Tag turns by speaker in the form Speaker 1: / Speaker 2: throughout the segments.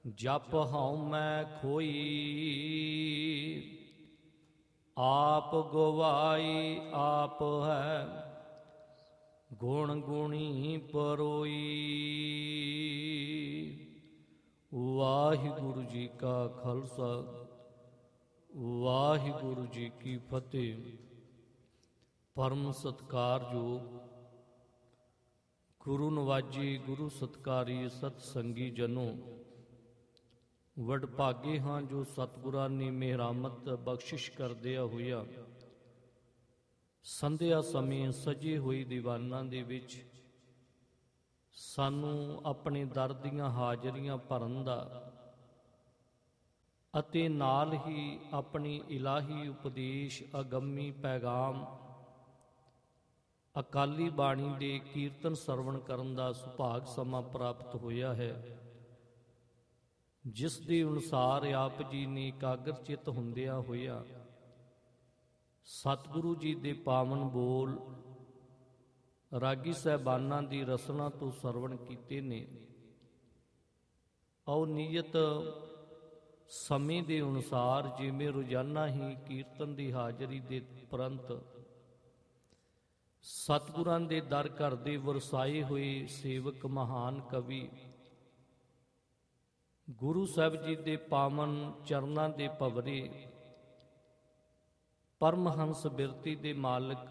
Speaker 1: ਜਪ ਹਉ ਮੈਂ ਖੋਈ, ਆਪ ਗਵਾਈ ਆਪ ਹੈ, ਗੁਣ ਗੁਣੀ ਪਰੋਈ। ਵਾਹਿਗੁਰੂ ਜੀ ਕਾ ਖਾਲਸਾ, ਵਾਹਿਗੁਰੂ ਜੀ ਕੀ ਫਤਿਹ। ਪਰਮ ਸਤਿਕਾਰਯੋਗ ਗੁਰੂ ਨਵਾਜੀ, ਗੁਰੂ ਸਤਿਕਾਰੀ ਸਤ ਸੰਗੀ ਜਨੋ, ਵਡਭਾਗੇ ਹਾਂ ਜੋ ਸਤਿਗੁਰਾਂ ਨੇ ਮਿਹਰਾਮਤ ਬਖਸ਼ਿਸ਼ ਕਰਦਿਆ ਹੋਇਆ ਸੰਧਿਆ ਸਮੇਂ ਸਜੇ ਹੋਈ ਦੀਵਾਨਾਂ ਦੇ ਵਿੱਚ ਸਾਨੂੰ ਆਪਣੇ ਦਰ ਦੀਆਂ ਹਾਜ਼ਰੀਆਂ ਭਰਨ ਦਾ ਅਤੇ ਨਾਲ ਹੀ ਆਪਣੀ ਇਲਾਹੀ ਉਪਦੇਸ਼, ਅਗੰਮੀ ਪੈਗਾਮ, ਅਕਾਲੀ ਬਾਣੀ ਦੇ ਕੀਰਤਨ ਸਰਵਣ ਕਰਨ ਦਾ ਸੁਭਾਗ ਸਮਾਂ ਪ੍ਰਾਪਤ ਹੋਇਆ ਹੈ, ਜਿਸ ਦੇ ਅਨੁਸਾਰ ਆਪ ਜੀ ਨੇ ਇਕਾਗਰ ਚਿੱਤ ਹੁੰਦਿਆਂ ਹੋਇਆ ਸਤਿਗੁਰੂ ਜੀ ਦੇ ਪਾਵਨ ਬੋਲ ਰਾਗੀ ਸਾਹਿਬਾਨਾਂ ਦੀ ਰਸਨਾ ਤੋਂ ਸਰਵਣ ਕੀਤੇ ਨੇ। ਔਰ ਨਿਯਤ ਸਮੇਂ ਦੇ ਅਨੁਸਾਰ ਜਿਵੇਂ ਰੋਜ਼ਾਨਾ ਹੀ ਕੀਰਤਨ ਦੀ ਹਾਜ਼ਰੀ ਦੇ ਉਪਰੰਤ ਸਤਿਗੁਰਾਂ ਦੇ ਦਰ ਘਰ ਦੇ ਵਰਸਾਏ ਹੋਏ ਸੇਵਕ, ਮਹਾਨ ਕਵੀ, ਗੁਰੂ ਸਾਹਿਬ ਜੀ ਦੇ ਪਾਵਨ ਚਰਨਾਂ ਦੇ ਭਵਰੇ ਪਰਮਹੰਸ ਬਿਰਤੀ ਦੇ ਮਾਲਕ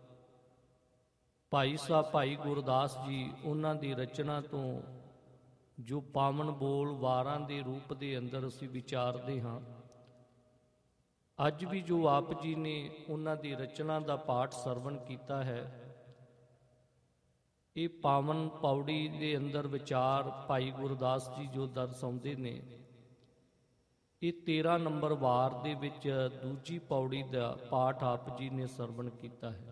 Speaker 1: ਭਾਈ ਸਾਹਿਬ ਭਾਈ ਗੁਰਦਾਸ ਜੀ, ਉਹਨਾਂ ਦੀ ਰਚਨਾ ਤੋਂ ਜੋ ਪਾਵਨ ਬੋਲ ਵਾਰਾਂ ਦੇ ਰੂਪ ਦੇ ਅੰਦਰ ਅਸੀਂ ਵਿਚਾਰਦੇ ਹਾਂ। ਅੱਜ ਵੀ ਜੋ ਆਪ ਜੀ ਨੇ ਉਹਨਾਂ ਦੀ ਰਚਨਾ ਦਾ ਪਾਠ ਸਰਵਣ ਕੀਤਾ ਹੈ, ਇਹ ਪਾਵਨ ਪੌੜੀ ਦੇ ਅੰਦਰ ਵਿਚਾਰ ਭਾਈ ਗੁਰਦਾਸ ਜੀ ਜੋ ਦਰਸਾਉਂਦੇ ਨੇ, ਇਹ 13 ਨੰਬਰ ਵਾਰ ਦੇ ਵਿੱਚ ਦੂਜੀ ਪੌੜੀ ਦਾ ਪਾਠ ਆਪ ਜੀ ਨੇ ਸਰਵਣ ਕੀਤਾ ਹੈ।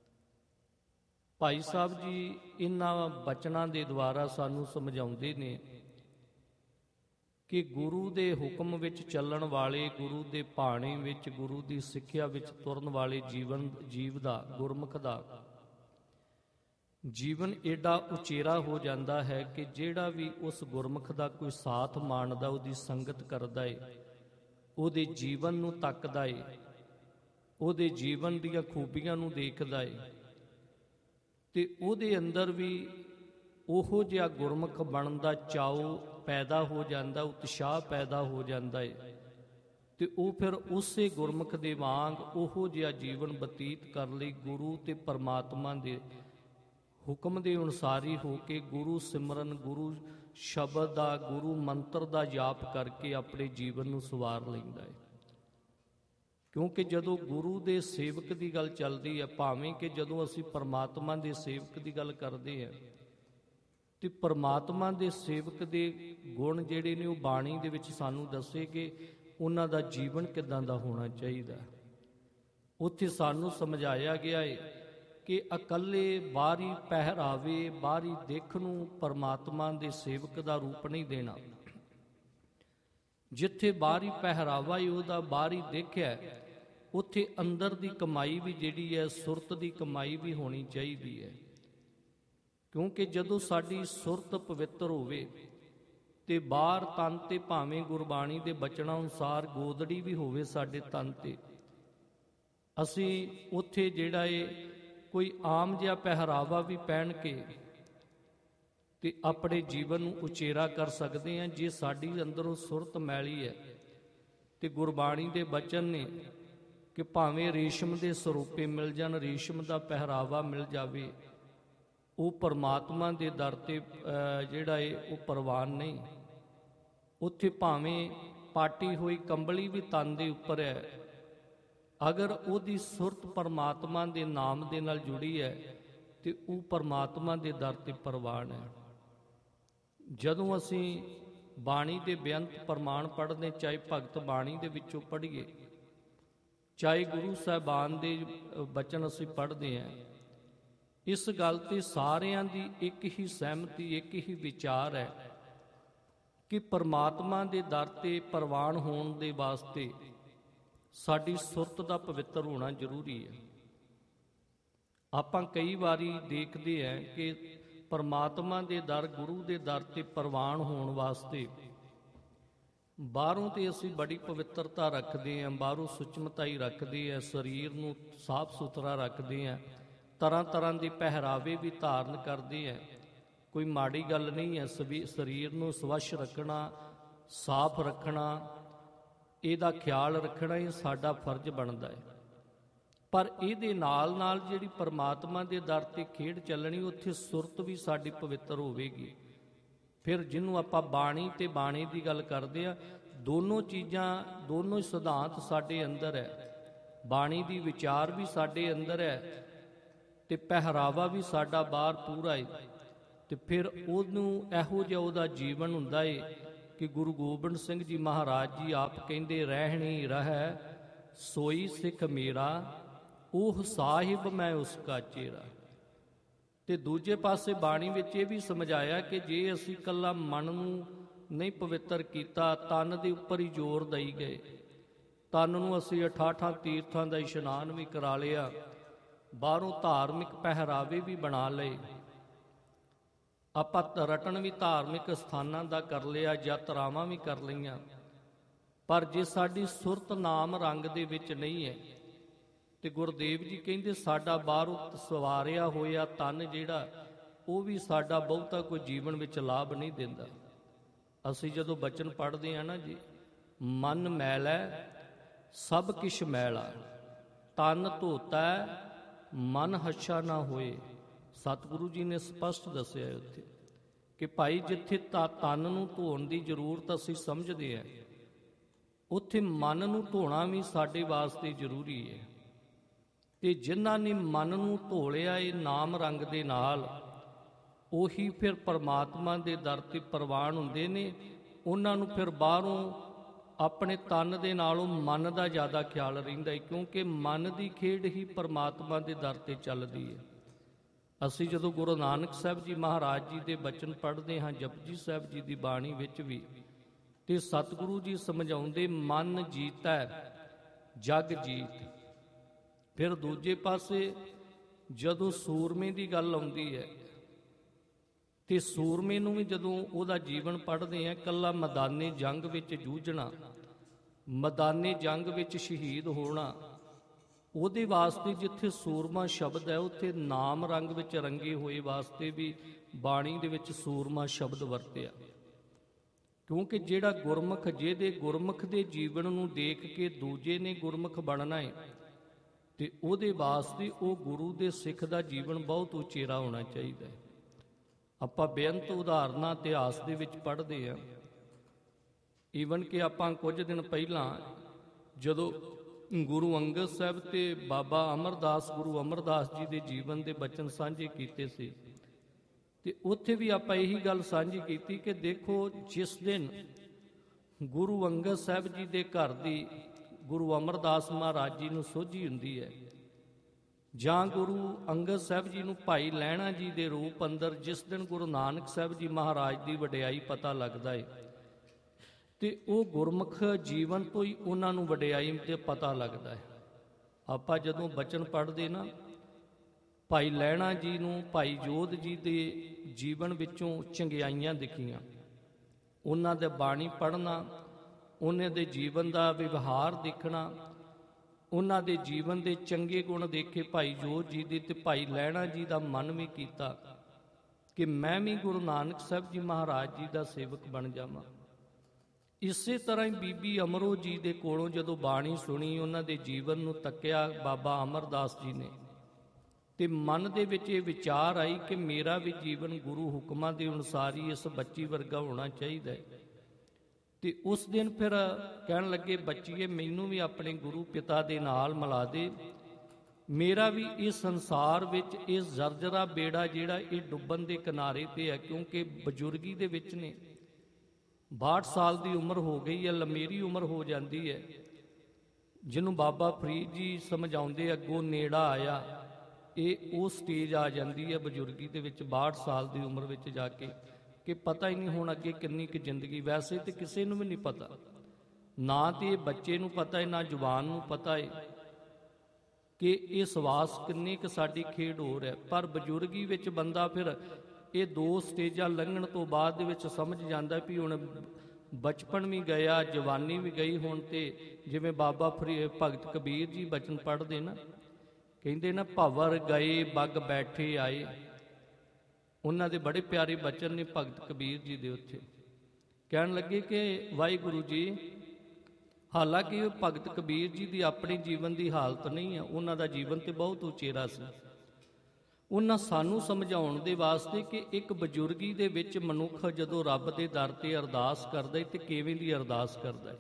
Speaker 1: ਭਾਈ ਸਾਹਿਬ ਜੀ ਇਹਨਾਂ ਬਚਨਾਂ ਦੇ ਦੁਆਰਾ ਸਾਨੂੰ ਸਮਝਾਉਂਦੇ ਨੇ ਕਿ ਗੁਰੂ ਦੇ ਹੁਕਮ ਵਿੱਚ ਚੱਲਣ ਵਾਲੇ, ਗੁਰੂ ਦੇ ਭਾਣੇ ਵਿੱਚ, ਗੁਰੂ ਦੀ ਸਿੱਖਿਆ ਵਿੱਚ ਤੁਰਨ ਵਾਲੇ ਜੀਵ ਦਾ, ਗੁਰਮੁਖ ਦਾ ਜੀਵਨ ਏਡਾ ਉਚੇਰਾ ਹੋ ਜਾਂਦਾ ਹੈ ਕਿ ਜਿਹੜਾ ਵੀ ਉਸ ਗੁਰਮੁਖ ਦਾ ਕੋਈ ਸਾਥ ਮਾਣਦਾ, ਉਹਦੀ ਸੰਗਤ ਕਰਦਾ ਏ, ਉਹਦੇ ਜੀਵਨ ਨੂੰ ਤੱਕਦਾ ਏ, ਉਹਦੇ ਜੀਵਨ ਦੀਆਂ ਖੂਬੀਆਂ ਨੂੰ ਦੇਖਦਾ ਏ, ਤੇ ਉਹਦੇ ਅੰਦਰ ਵੀ ਉਹੋ ਜਿਹਾ ਗੁਰਮੁਖ ਬਣਨ ਦਾ ਚਾਉ ਪੈਦਾ ਹੋ ਜਾਂਦਾ, ਉਤਸ਼ਾਹ ਪੈਦਾ ਹੋ ਜਾਂਦਾ ਏ, ਤੇ ਉਹ ਫਿਰ ਉਸੇ ਗੁਰਮੁਖ ਦੇ ਵਾਂਗ ਉਹੋ ਜਿਹਾ ਜੀਵਨ ਬਤੀਤ ਕਰਨ ਲਈ ਗੁਰੂ ਤੇ ਪਰਮਾਤਮਾ ਦੇ ਹੁਕਮ ਦੇ ਅਨੁਸਾਰੀ ਹੋ ਕੇ ਗੁਰੂ ਸਿਮਰਨ, ਗੁਰੂ ਸ਼ਬਦ ਦਾ, ਗੁਰੂ ਮੰਤਰ ਦਾ ਜਾਪ ਕਰਕੇ ਆਪਣੇ ਜੀਵਨ ਨੂੰ ਸਵਾਰ ਲੈਂਦਾ ਹੈ। ਕਿਉਂਕਿ ਜਦੋਂ ਗੁਰੂ ਦੇ ਸੇਵਕ ਦੀ ਗੱਲ ਚੱਲਦੀ ਹੈ, ਭਾਵੇਂ ਕਿ ਜਦੋਂ ਅਸੀਂ ਪਰਮਾਤਮਾ ਦੇ ਸੇਵਕ ਦੀ ਗੱਲ ਕਰਦੇ ਹਾਂ ਤੇ ਪਰਮਾਤਮਾ ਦੇ ਸੇਵਕ ਦੇ ਗੁਣ ਜਿਹੜੇ ਨੇ ਉਹ ਬਾਣੀ ਦੇ ਵਿੱਚ ਸਾਨੂੰ ਦੱਸੇ ਕਿ ਉਹਨਾਂ ਦਾ ਜੀਵਨ ਕਿੱਦਾਂ ਦਾ ਹੋਣਾ ਚਾਹੀਦਾ। ਉੱਥੇ ਸਾਨੂੰ ਸਮਝਾਇਆ ਗਿਆ ਹੈ ਕਿ ਇਕੱਲੇ ਬਾਹਰੀ ਪਹਿਰਾਵੇ, ਬਾਹਰੀ ਦਿੱਖ ਨੂੰ ਪਰਮਾਤਮਾ ਦੇ ਸੇਵਕ ਦਾ ਰੂਪ ਨਹੀਂ ਦੇਣਾ। ਜਿੱਥੇ ਬਾਹਰੀ ਪਹਿਰਾਵਾ ਹੀ ਉਹਦਾ ਬਾਹਰੀ ਦਿੱਖ ਹੈ, ਉੱਥੇ ਅੰਦਰ ਦੀ ਕਮਾਈ ਵੀ ਜਿਹੜੀ ਹੈ, ਸੁਰਤ ਦੀ ਕਮਾਈ ਵੀ ਹੋਣੀ ਚਾਹੀਦੀ ਹੈ। ਕਿਉਂਕਿ ਜਦੋਂ ਸਾਡੀ ਸੁਰਤ ਪਵਿੱਤਰ ਹੋਵੇ ਤੇ ਬਾਹਰ ਤਨ ਤੇ ਭਾਵੇਂ ਗੁਰਬਾਣੀ ਦੇ ਬਚਨਾਂ ਅਨੁਸਾਰ ਗੋਦੜੀ ਵੀ ਹੋਵੇ ਸਾਡੇ ਤਨ ਤੇ, ਅਸੀਂ ਉੱਥੇ ਜਿਹੜਾ ਇਹ ਕੋਈ ਆਮ ਜਿਹਾ ਪਹਿਰਾਵਾ ਵੀ ਪਹਿਨ ਕੇ ਤੇ ਆਪਣੇ ਜੀਵਨ ਨੂੰ ਉਚੇਰਾ ਕਰ ਸਕਦੇ ਹਾਂ। ਜੇ ਸਾਡੀ ਅੰਦਰੋਂ ਸੁਰਤ ਮੈਲੀ ਹੈ ਤੇ ਗੁਰਬਾਣੀ ਦੇ ਬਚਨ ਨੇ ਕਿ ਭਾਵੇਂ ਰੇਸ਼ਮ ਦੇ ਸਰੂਪੇ ਮਿਲ ਜਾਣ, ਰੇਸ਼ਮ ਦਾ ਪਹਿਰਾਵਾ ਮਿਲ ਜਾਵੇ, ਉਹ ਪਰਮਾਤਮਾ ਦੇ ਦਰ ਤੇ ਜਿਹੜਾ ਏ ਉਹ ਪ੍ਰਵਾਨ ਨਹੀਂ। ਉੱਥੇ ਭਾਵੇਂ ਪਾਟੀ ਹੋਈ ਕੰਬਲੀ ਵੀ ਤਨ ਦੇ ਉੱਪਰ ਹੈ, ਅਗਰ ਉਹਦੀ ਸੁਰਤ ਪਰਮਾਤਮਾ ਦੇ ਨਾਮ ਦੇ ਨਾਲ ਜੁੜੀ ਹੈ ਤੇ ਉਹ ਪਰਮਾਤਮਾ ਦੇ ਦਰ ਤੇ ਪ੍ਰਵਾਨ ਹੈ। ਜਦੋਂ ਅਸੀਂ ਬਾਣੀ ਦੇ ਬੇਅੰਤ ਪ੍ਰਮਾਣ ਪੜ੍ਹਦੇ, ਚਾਹੇ ਭਗਤ ਬਾਣੀ ਦੇ ਵਿੱਚੋਂ ਪੜ੍ਹੀਏ, ਚਾਹੇ ਗੁਰੂ ਸਾਹਿਬਾਨ ਦੇ ਬਚਨ ਅਸੀਂ ਪੜ੍ਹਦੇ ਹਾਂ, ਇਸ ਗੱਲ ਤੇ ਸਾਰਿਆਂ ਦੀ ਇੱਕ ਹੀ ਸਹਿਮਤੀ, ਇੱਕ ਹੀ ਵਿਚਾਰ ਹੈ ਕਿ ਪਰਮਾਤਮਾ ਦੇ ਦਰ ਤੇ ਪ੍ਰਵਾਨ ਹੋਣ ਦੇ ਵਾਸਤੇ ਸਾਡੀ ਸੁਰਤ ਦਾ ਪਵਿੱਤਰ ਹੋਣਾ ਜ਼ਰੂਰੀ ਹੈ। ਆਪਾਂ ਕਈ ਵਾਰੀ ਦੇਖਦੇ ਹਾਂ ਕਿ ਪਰਮਾਤਮਾ ਦੇ ਦਰ, ਗੁਰੂ ਦੇ ਦਰ ਤੇ ਪ੍ਰਵਾਨ ਹੋਣ ਵਾਸਤੇ ਬਾਹਰੋਂ ਤੇ ਅਸੀਂ ਬੜੀ ਪਵਿੱਤਰਤਾ ਰੱਖਦੇ ਹਾਂ, ਬਾਹਰੋਂ ਸੁਚਮਤਾ ਹੀ ਰੱਖਦੇ ਹਾਂ, ਸਰੀਰ ਨੂੰ ਸਾਫ ਸੁਥਰਾ ਰੱਖਦੇ ਹਾਂ, ਤਰ੍ਹਾਂ ਤਰ੍ਹਾਂ ਦੇ ਪਹਿਰਾਵੇ ਵੀ ਧਾਰਨ ਕਰਦੇ ਹਾਂ। ਕੋਈ ਮਾੜੀ ਗੱਲ ਨਹੀਂ ਹੈ। ਸਰੀਰ ਨੂੰ ਸਵੱਛ ਰੱਖਣਾ, ਸਾਫ ਰੱਖਣਾ, ਇਹਦਾ ਖਿਆਲ ਰੱਖਣਾ ਇਹ ਸਾਡਾ ਫਰਜ਼ ਬਣਦਾ ਹੈ। ਪਰ ਇਹਦੇ ਨਾਲ ਨਾਲ ਜਿਹੜੀ ਪਰਮਾਤਮਾ ਦੇ ਦਰ ਤੇ ਖੇਡ ਚੱਲਣੀ, ਉੱਥੇ ਸੁਰਤ ਵੀ ਸਾਡੀ ਪਵਿੱਤਰ ਹੋਵੇਗੀ। ਫਿਰ ਜਿਹਨੂੰ ਆਪਾਂ ਬਾਣੀ ਤੇ ਬਾਣੀ ਦੀ ਗੱਲ ਕਰਦੇ ਆ, ਦੋਨੋਂ ਚੀਜ਼ਾਂ, ਦੋਨੋਂ ਸਿਧਾਂਤ ਸਾਡੇ ਅੰਦਰ ਹੈ। ਬਾਣੀ ਦੀ ਵਿਚਾਰ ਵੀ ਸਾਡੇ ਅੰਦਰ ਹੈ ਤੇ ਪਹਿਰਾਵਾ ਵੀ ਸਾਡਾ ਬਾਹਰ ਪੂਰਾ ਹੈ। ਤੇ ਫਿਰ ਉਹਨੂੰ ਇਹੋ ਜਿਹਾ ਉਹਦਾ ਜੀਵਨ ਹੁੰਦਾ ਹੈ ਕਿ ਗੁਰੂ ਗੋਬਿੰਦ ਸਿੰਘ ਜੀ ਮਹਾਰਾਜ ਜੀ ਆਪ ਕਹਿੰਦੇ, ਰਹਿਣੀ ਰਹਿ ਸੋਈ ਸਿੱਖ ਮੇਰਾ, ਉਹ ਸਾਹਿਬ ਮੈਂ ਉਸ ਕਾ ਚੇਰਾ। ਤੇ ਦੂਜੇ ਪਾਸੇ ਬਾਣੀ ਵਿੱਚ ਇਹ ਵੀ ਸਮਝਾਇਆ ਕਿ ਜੇ ਅਸੀਂ ਇਕੱਲਾ ਮਨ ਨੂੰ ਨਹੀਂ ਪਵਿੱਤਰ ਕੀਤਾ, ਤਨ ਦੇ ਉੱਪਰ ਹੀ ਜ਼ੋਰ ਦਈ ਗਏ, ਤਨ ਨੂੰ ਅਸੀਂ 68 ਤੀਰਥਾਂ ਦਾ ਇਸ਼ਨਾਨ ਵੀ ਕਰਾ ਲਿਆ, ਬਾਹਰੋਂ ਧਾਰਮਿਕ ਪਹਿਰਾਵੇ ਵੀ ਬਣਾ ਲਏ, ਆਪਾਂ ਰਟਨ ਵੀ ਧਾਰਮਿਕ ਸਥਾਨਾਂ ਦਾ ਕਰ ਲਿਆ, ਯਾਤਰਾਵਾਂ ਵੀ ਕਰ ਲਈਆਂ, ਪਰ ਜੇ ਸਾਡੀ ਸੁਰਤ ਨਾਮ ਰੰਗ ਦੇ ਵਿੱਚ ਨਹੀਂ ਹੈ ਤੇ ਗੁਰਦੇਵ ਜੀ ਕਹਿੰਦੇ ਸਾਡਾ ਬਾਹਰੋਂ ਸਵਾਰਿਆ ਹੋਇਆ ਤਨ ਜਿਹੜਾ, ਉਹ ਵੀ ਸਾਡਾ ਬਹੁਤਾ ਕੋਈ ਜੀਵਨ ਵਿੱਚ ਲਾਭ ਨਹੀਂ ਦਿੰਦਾ। ਅਸੀਂ ਜਦੋਂ ਬਚਨ ਪੜ੍ਹਦੇ ਹਾਂ ਨਾ ਜੀ, ਮਨ ਮੈਲਾ ਸਭ ਕਿਛ ਮੈਲਾ, ਤਨ ਧੋਤਾ ਮਨ ਹੱਛਾ ਨਾ ਹੋਏ। ਸਤਿਗੁਰੂ ਜੀ ਨੇ ਸਪਸ਼ਟ ਦੱਸਿਆ ਉੱਥੇ ਕਿ ਭਾਈ ਜਿੱਥੇ ਤਨ ਨੂੰ ਧੋਣ ਦੀ ਜ਼ਰੂਰਤ ਅਸੀਂ ਸਮਝਦੇ ਹਾਂ, ਉੱਥੇ ਮਨ ਨੂੰ ਧੋਣਾ ਵੀ ਸਾਡੇ ਵਾਸਤੇ ਜ਼ਰੂਰੀ ਹੈ। ਤੇ ਜਿਨ੍ਹਾਂ ਨੇ ਮਨ ਨੂੰ ਧੋ ਲਿਆ ਇਹ ਨਾਮ ਰੰਗ ਦੇ ਨਾਲ, ਉਹੀ ਫਿਰ ਪਰਮਾਤਮਾ ਦੇ ਦਰ ਤੇ ਪ੍ਰਵਾਨ ਹੁੰਦੇ ਨੇ। ਉਹਨਾਂ ਨੂੰ ਫਿਰ ਬਾਹਰੋਂ ਆਪਣੇ ਤਨ ਦੇ ਨਾਲੋਂ ਮਨ ਦਾ ਜ਼ਿਆਦਾ ਖਿਆਲ ਰਹਿੰਦਾ ਹੈ, ਕਿਉਂਕਿ ਮਨ ਦੀ ਖੇਡ ਹੀ ਪਰਮਾਤਮਾ ਦੇ ਦਰ ਤੇ ਚੱਲਦੀ ਹੈ। ਅਸੀਂ ਜਦੋਂ ਗੁਰੂ ਨਾਨਕ ਸਾਹਿਬ ਜੀ ਮਹਾਰਾਜ ਜੀ ਦੇ ਬਚਨ ਪੜ੍ਹਦੇ ਹਾਂ, ਜਪਜੀ ਸਾਹਿਬ ਜੀ ਦੀ ਬਾਣੀ ਵਿੱਚ ਵੀ, ਤੇ ਸਤਿਗੁਰੂ ਜੀ ਸਮਝਾਉਂਦੇ, ਮਨ ਜੀਤੈ ਜਗ ਜੀਤ। ਫਿਰ ਦੂਜੇ ਪਾਸੇ ਜਦੋਂ ਸੂਰਮੇ ਦੀ ਗੱਲ ਆਉਂਦੀ ਹੈ, ਤੇ ਸੂਰਮੇ ਨੂੰ ਵੀ ਜਦੋਂ ਉਹਦਾ ਜੀਵਨ ਪੜ੍ਹਦੇ ਹਾਂ, ਇਕੱਲਾ ਮੈਦਾਨੇ ਜੰਗ ਵਿੱਚ ਜੂਝਣਾ, ਮੈਦਾਨੇ ਜੰਗ ਵਿੱਚ ਸ਼ਹੀਦ ਹੋਣਾ, ਉਹਦੇ ਵਾਸਤੇ ਜਿੱਥੇ ਸੂਰਮਾ ਸ਼ਬਦ ਹੈ, ਉੱਥੇ ਨਾਮ ਰੰਗ ਵਿੱਚ ਰੰਗੇ ਹੋਏ ਵਾਸਤੇ ਵੀ ਬਾਣੀ ਦੇ ਵਿੱਚ ਸੂਰਮਾ ਸ਼ਬਦ ਵਰਤਿਆ। ਕਿਉਂਕਿ ਜਿਹੜਾ ਗੁਰਮੁਖ, ਜਿਹਦੇ ਗੁਰਮੁਖ ਦੇ ਜੀਵਨ ਨੂੰ ਦੇਖ ਕੇ ਦੂਜੇ ਨੇ ਗੁਰਮੁਖ ਬਣਨਾ ਹੈ, ਤੇ ਉਹਦੇ ਵਾਸਤੇ ਉਹ ਗੁਰੂ ਦੇ ਸਿੱਖ ਦਾ ਜੀਵਨ ਬਹੁਤ ਉਚੇਰਾ ਹੋਣਾ ਚਾਹੀਦਾ ਹੈ। ਆਪਾਂ ਬੇਅੰਤ ਉਦਾਹਰਨਾਂ ਇਤਿਹਾਸ ਦੇ ਵਿੱਚ ਪੜ੍ਹਦੇ ਹਾਂ। ਈਵਨ ਕਿ ਆਪਾਂ ਕੁਝ ਦਿਨ ਪਹਿਲਾਂ ਜਦੋਂ ਗੁਰੂ ਅੰਗਦ ਸਾਹਿਬ ਤੇ ਬਾਬਾ ਅਮਰਦਾਸ, ਗੁਰੂ ਅਮਰਦਾਸ ਜੀ ਦੇ ਜੀਵਨ ਦੇ ਬਚਨ ਸਾਂਝੇ ਕੀਤੇ ਸੀ, ਤੇ ਉੱਥੇ ਵੀ ਆਪਾਂ ਇਹੀ ਗੱਲ ਸਾਂਝੀ ਕੀਤੀ ਕਿ ਦੇਖੋ, ਜਿਸ ਦਿਨ ਗੁਰੂ ਅੰਗਦ ਸਾਹਿਬ ਜੀ ਦੇ ਘਰ ਦੀ ਗੁਰੂ ਅਮਰਦਾਸ ਮਹਾਰਾਜ ਜੀ ਨੂੰ ਸੋਝੀ ਹੁੰਦੀ ਹੈ, ਜਾਂ ਗੁਰੂ ਅੰਗਦ ਸਾਹਿਬ ਜੀ ਨੂੰ ਭਾਈ ਲਹਿਣਾ ਜੀ ਦੇ ਰੂਪ ਅੰਦਰ ਜਿਸ ਦਿਨ ਗੁਰੂ ਨਾਨਕ ਸਾਹਿਬ ਜੀ ਮਹਾਰਾਜ ਦੀ ਵਡਿਆਈ ਪਤਾ ਲੱਗਦਾ ਹੈ, ਤੇ ਉਹ ਗੁਰਮੁਖ ਜੀਵਨ ਤੋਂ ਹੀ ਉਹਨਾਂ ਨੂੰ ਵਡਿਆਈ ਤੇ ਪਤਾ ਲੱਗਦਾ ਹੈ। ਆਪਾਂ ਜਦੋਂ ਬਚਨ ਪੜ੍ਹਦੇ ਨਾ, ਭਾਈ ਲਹਿਣਾ ਜੀ ਨੂੰ ਭਾਈ ਜੋਧ ਜੀ ਦੇ ਜੀਵਨ ਵਿੱਚੋਂ ਚੰਗਿਆਈਆਂ ਦਿਖੀਆਂ, ਉਹਨਾਂ ਦੇ ਬਾਣੀ ਪੜ੍ਹਨਾ, ਉਹਨਾਂ ਦੇ ਜੀਵਨ ਦਾ ਵਿਵਹਾਰ ਦੇਖਣਾ, ਉਹਨਾਂ ਦੇ ਜੀਵਨ ਦੇ ਚੰਗੇ ਗੁਣ ਦੇਖੇ ਭਾਈ ਜੋਧ ਜੀ ਦੇ, ਤੇ ਭਾਈ ਲਹਿਣਾ ਜੀ ਦਾ ਮਨ ਵੀ ਕੀਤਾ ਕਿ ਮੈਂ ਵੀ ਗੁਰੂ ਨਾਨਕ ਸਾਹਿਬ ਜੀ ਮਹਾਰਾਜ ਜੀ ਦਾ ਸੇਵਕ ਬਣ ਜਾਵਾਂ। ਇਸੇ ਤਰ੍ਹਾਂ ਹੀ ਬੀਬੀ ਅਮਰੋ ਜੀ ਦੇ ਕੋਲੋਂ ਜਦੋਂ ਬਾਣੀ ਸੁਣੀ, ਉਹਨਾਂ ਦੇ ਜੀਵਨ ਨੂੰ ਤੱਕਿਆ ਬਾਬਾ ਅਮਰਦਾਸ ਜੀ ਨੇ, ਤੇ ਮਨ ਦੇ ਵਿੱਚ ਇਹ ਵਿਚਾਰ ਆਈ ਕਿ ਮੇਰਾ ਵੀ ਜੀਵਨ ਗੁਰੂ ਹੁਕਮਾਂ ਦੇ ਅਨੁਸਾਰ ਹੀ ਇਸ ਬੱਚੀ ਵਰਗਾ ਹੋਣਾ ਚਾਹੀਦਾ ਹੈ। ਤੇ ਉਸ ਦਿਨ ਫਿਰ ਕਹਿਣ ਲੱਗੇ, ਬੱਚੀਏ ਮੈਨੂੰ ਵੀ ਆਪਣੇ ਗੁਰੂ ਪਿਤਾ ਦੇ ਨਾਲ ਮਿਲਾ ਦੇ, ਮੇਰਾ ਵੀ ਇਸ ਸੰਸਾਰ ਵਿੱਚ ਇਹ ਜ਼ਰਜਰਾ ਬੇੜਾ ਜਿਹੜਾ ਇਹ ਡੁੱਬਣ ਦੇ ਕਿਨਾਰੇ ਤੇ ਹੈ, ਕਿਉਂਕਿ ਬਜ਼ੁਰਗੀ ਦੇ ਵਿੱਚ ਨੇ, 62 ਸਾਲ ਦੀ ਉਮਰ ਹੋ ਗਈ ਹੈ, ਲੰਮੇਰੀ ਉਮਰ ਹੋ ਜਾਂਦੀ ਹੈ, ਜਿਹਨੂੰ ਬਾਬਾ ਫਰੀਦ ਜੀ ਸਮਝਾਉਂਦੇ ਅੱਗੋਂ ਨੇੜਾ ਆਇਆ, ਇਹ ਉਹ ਸਟੇਜ ਆ ਜਾਂਦੀ ਹੈ ਬਜ਼ੁਰਗੀ ਦੇ ਵਿੱਚ 62 ਸਾਲ ਦੀ ਉਮਰ ਵਿੱਚ ਜਾ ਕੇ, ਕਿ ਪਤਾ ਹੀ ਨਹੀਂ ਹੁਣ ਅੱਗੇ ਕਿੰਨੀ ਕੁ ਜ਼ਿੰਦਗੀ। ਵੈਸੇ ਤੇ ਕਿਸੇ ਨੂੰ ਵੀ ਨਹੀਂ ਪਤਾ, ਨਾ ਤੇ ਇਹ ਬੱਚੇ ਨੂੰ ਪਤਾ ਹੈ, ਨਾ ਜਵਾਨ ਨੂੰ ਪਤਾ ਹੈ ਕਿ ਇਹ ਸਵਾਸ ਕਿੰਨੀ ਕੁ ਸਾਡੀ ਖੇਡ ਹੋ ਰਿਹਾ। ਪਰ ਬਜ਼ੁਰਗੀ ਵਿੱਚ ਬੰਦਾ ਫਿਰ ਇਹ 2 ਸਟੇਜਾਂ ਲੰਘਣ ਤੋਂ ਬਾਅਦ ਦੇ ਵਿੱਚ ਸਮਝ ਜਾਂਦਾ ਵੀ ਹੁਣ ਬਚਪਨ ਵੀ ਗਿਆ, ਜਵਾਨੀ ਵੀ ਗਈ। ਹੁਣ ਤੇ ਜਿਵੇਂ ਬਾਬਾ ਭਗਤ ਕਬੀਰ ਜੀ ਬਚਨ ਪੜ੍ਹਦੇ ਨਾ, ਕਹਿੰਦੇ ਨਾ, ਭਵਰ ਗਏ ਬਗ ਬੈਠੇ ਆਏ। ਉਹਨਾਂ ਦੇ ਬੜੇ ਪਿਆਰੇ ਬਚਨ ਨੇ ਭਗਤ ਕਬੀਰ ਜੀ ਦੇ। ਉੱਥੇ ਕਹਿਣ ਲੱਗੇ ਕਿ ਵਾਹਿਗੁਰੂ ਜੀ, ਹਾਲਾਂਕਿ ਉਹ ਭਗਤ ਕਬੀਰ ਜੀ ਦੀ ਆਪਣੇ ਜੀਵਨ ਦੀ ਹਾਲਤ ਨਹੀਂ ਹੈ, ਉਹਨਾਂ ਦਾ ਜੀਵਨ ਤੇ ਬਹੁਤ ਉਚੇਰਾ ਸੀ। ਉਹਨਾਂ ਸਾਨੂੰ ਸਮਝਾਉਣ ਦੇ ਵਾਸਤੇ ਕਿ ਇੱਕ ਬਜ਼ੁਰਗੀ ਦੇ ਵਿੱਚ ਮਨੁੱਖ ਜਦੋਂ ਰੱਬ ਦੇ ਦਰ ਤੇ ਅਰਦਾਸ ਕਰਦਾ ਹੈ ਤੇ ਕਿਵੇਂ ਦੀ ਅਰਦਾਸ ਕਰਦਾ ਹੈ।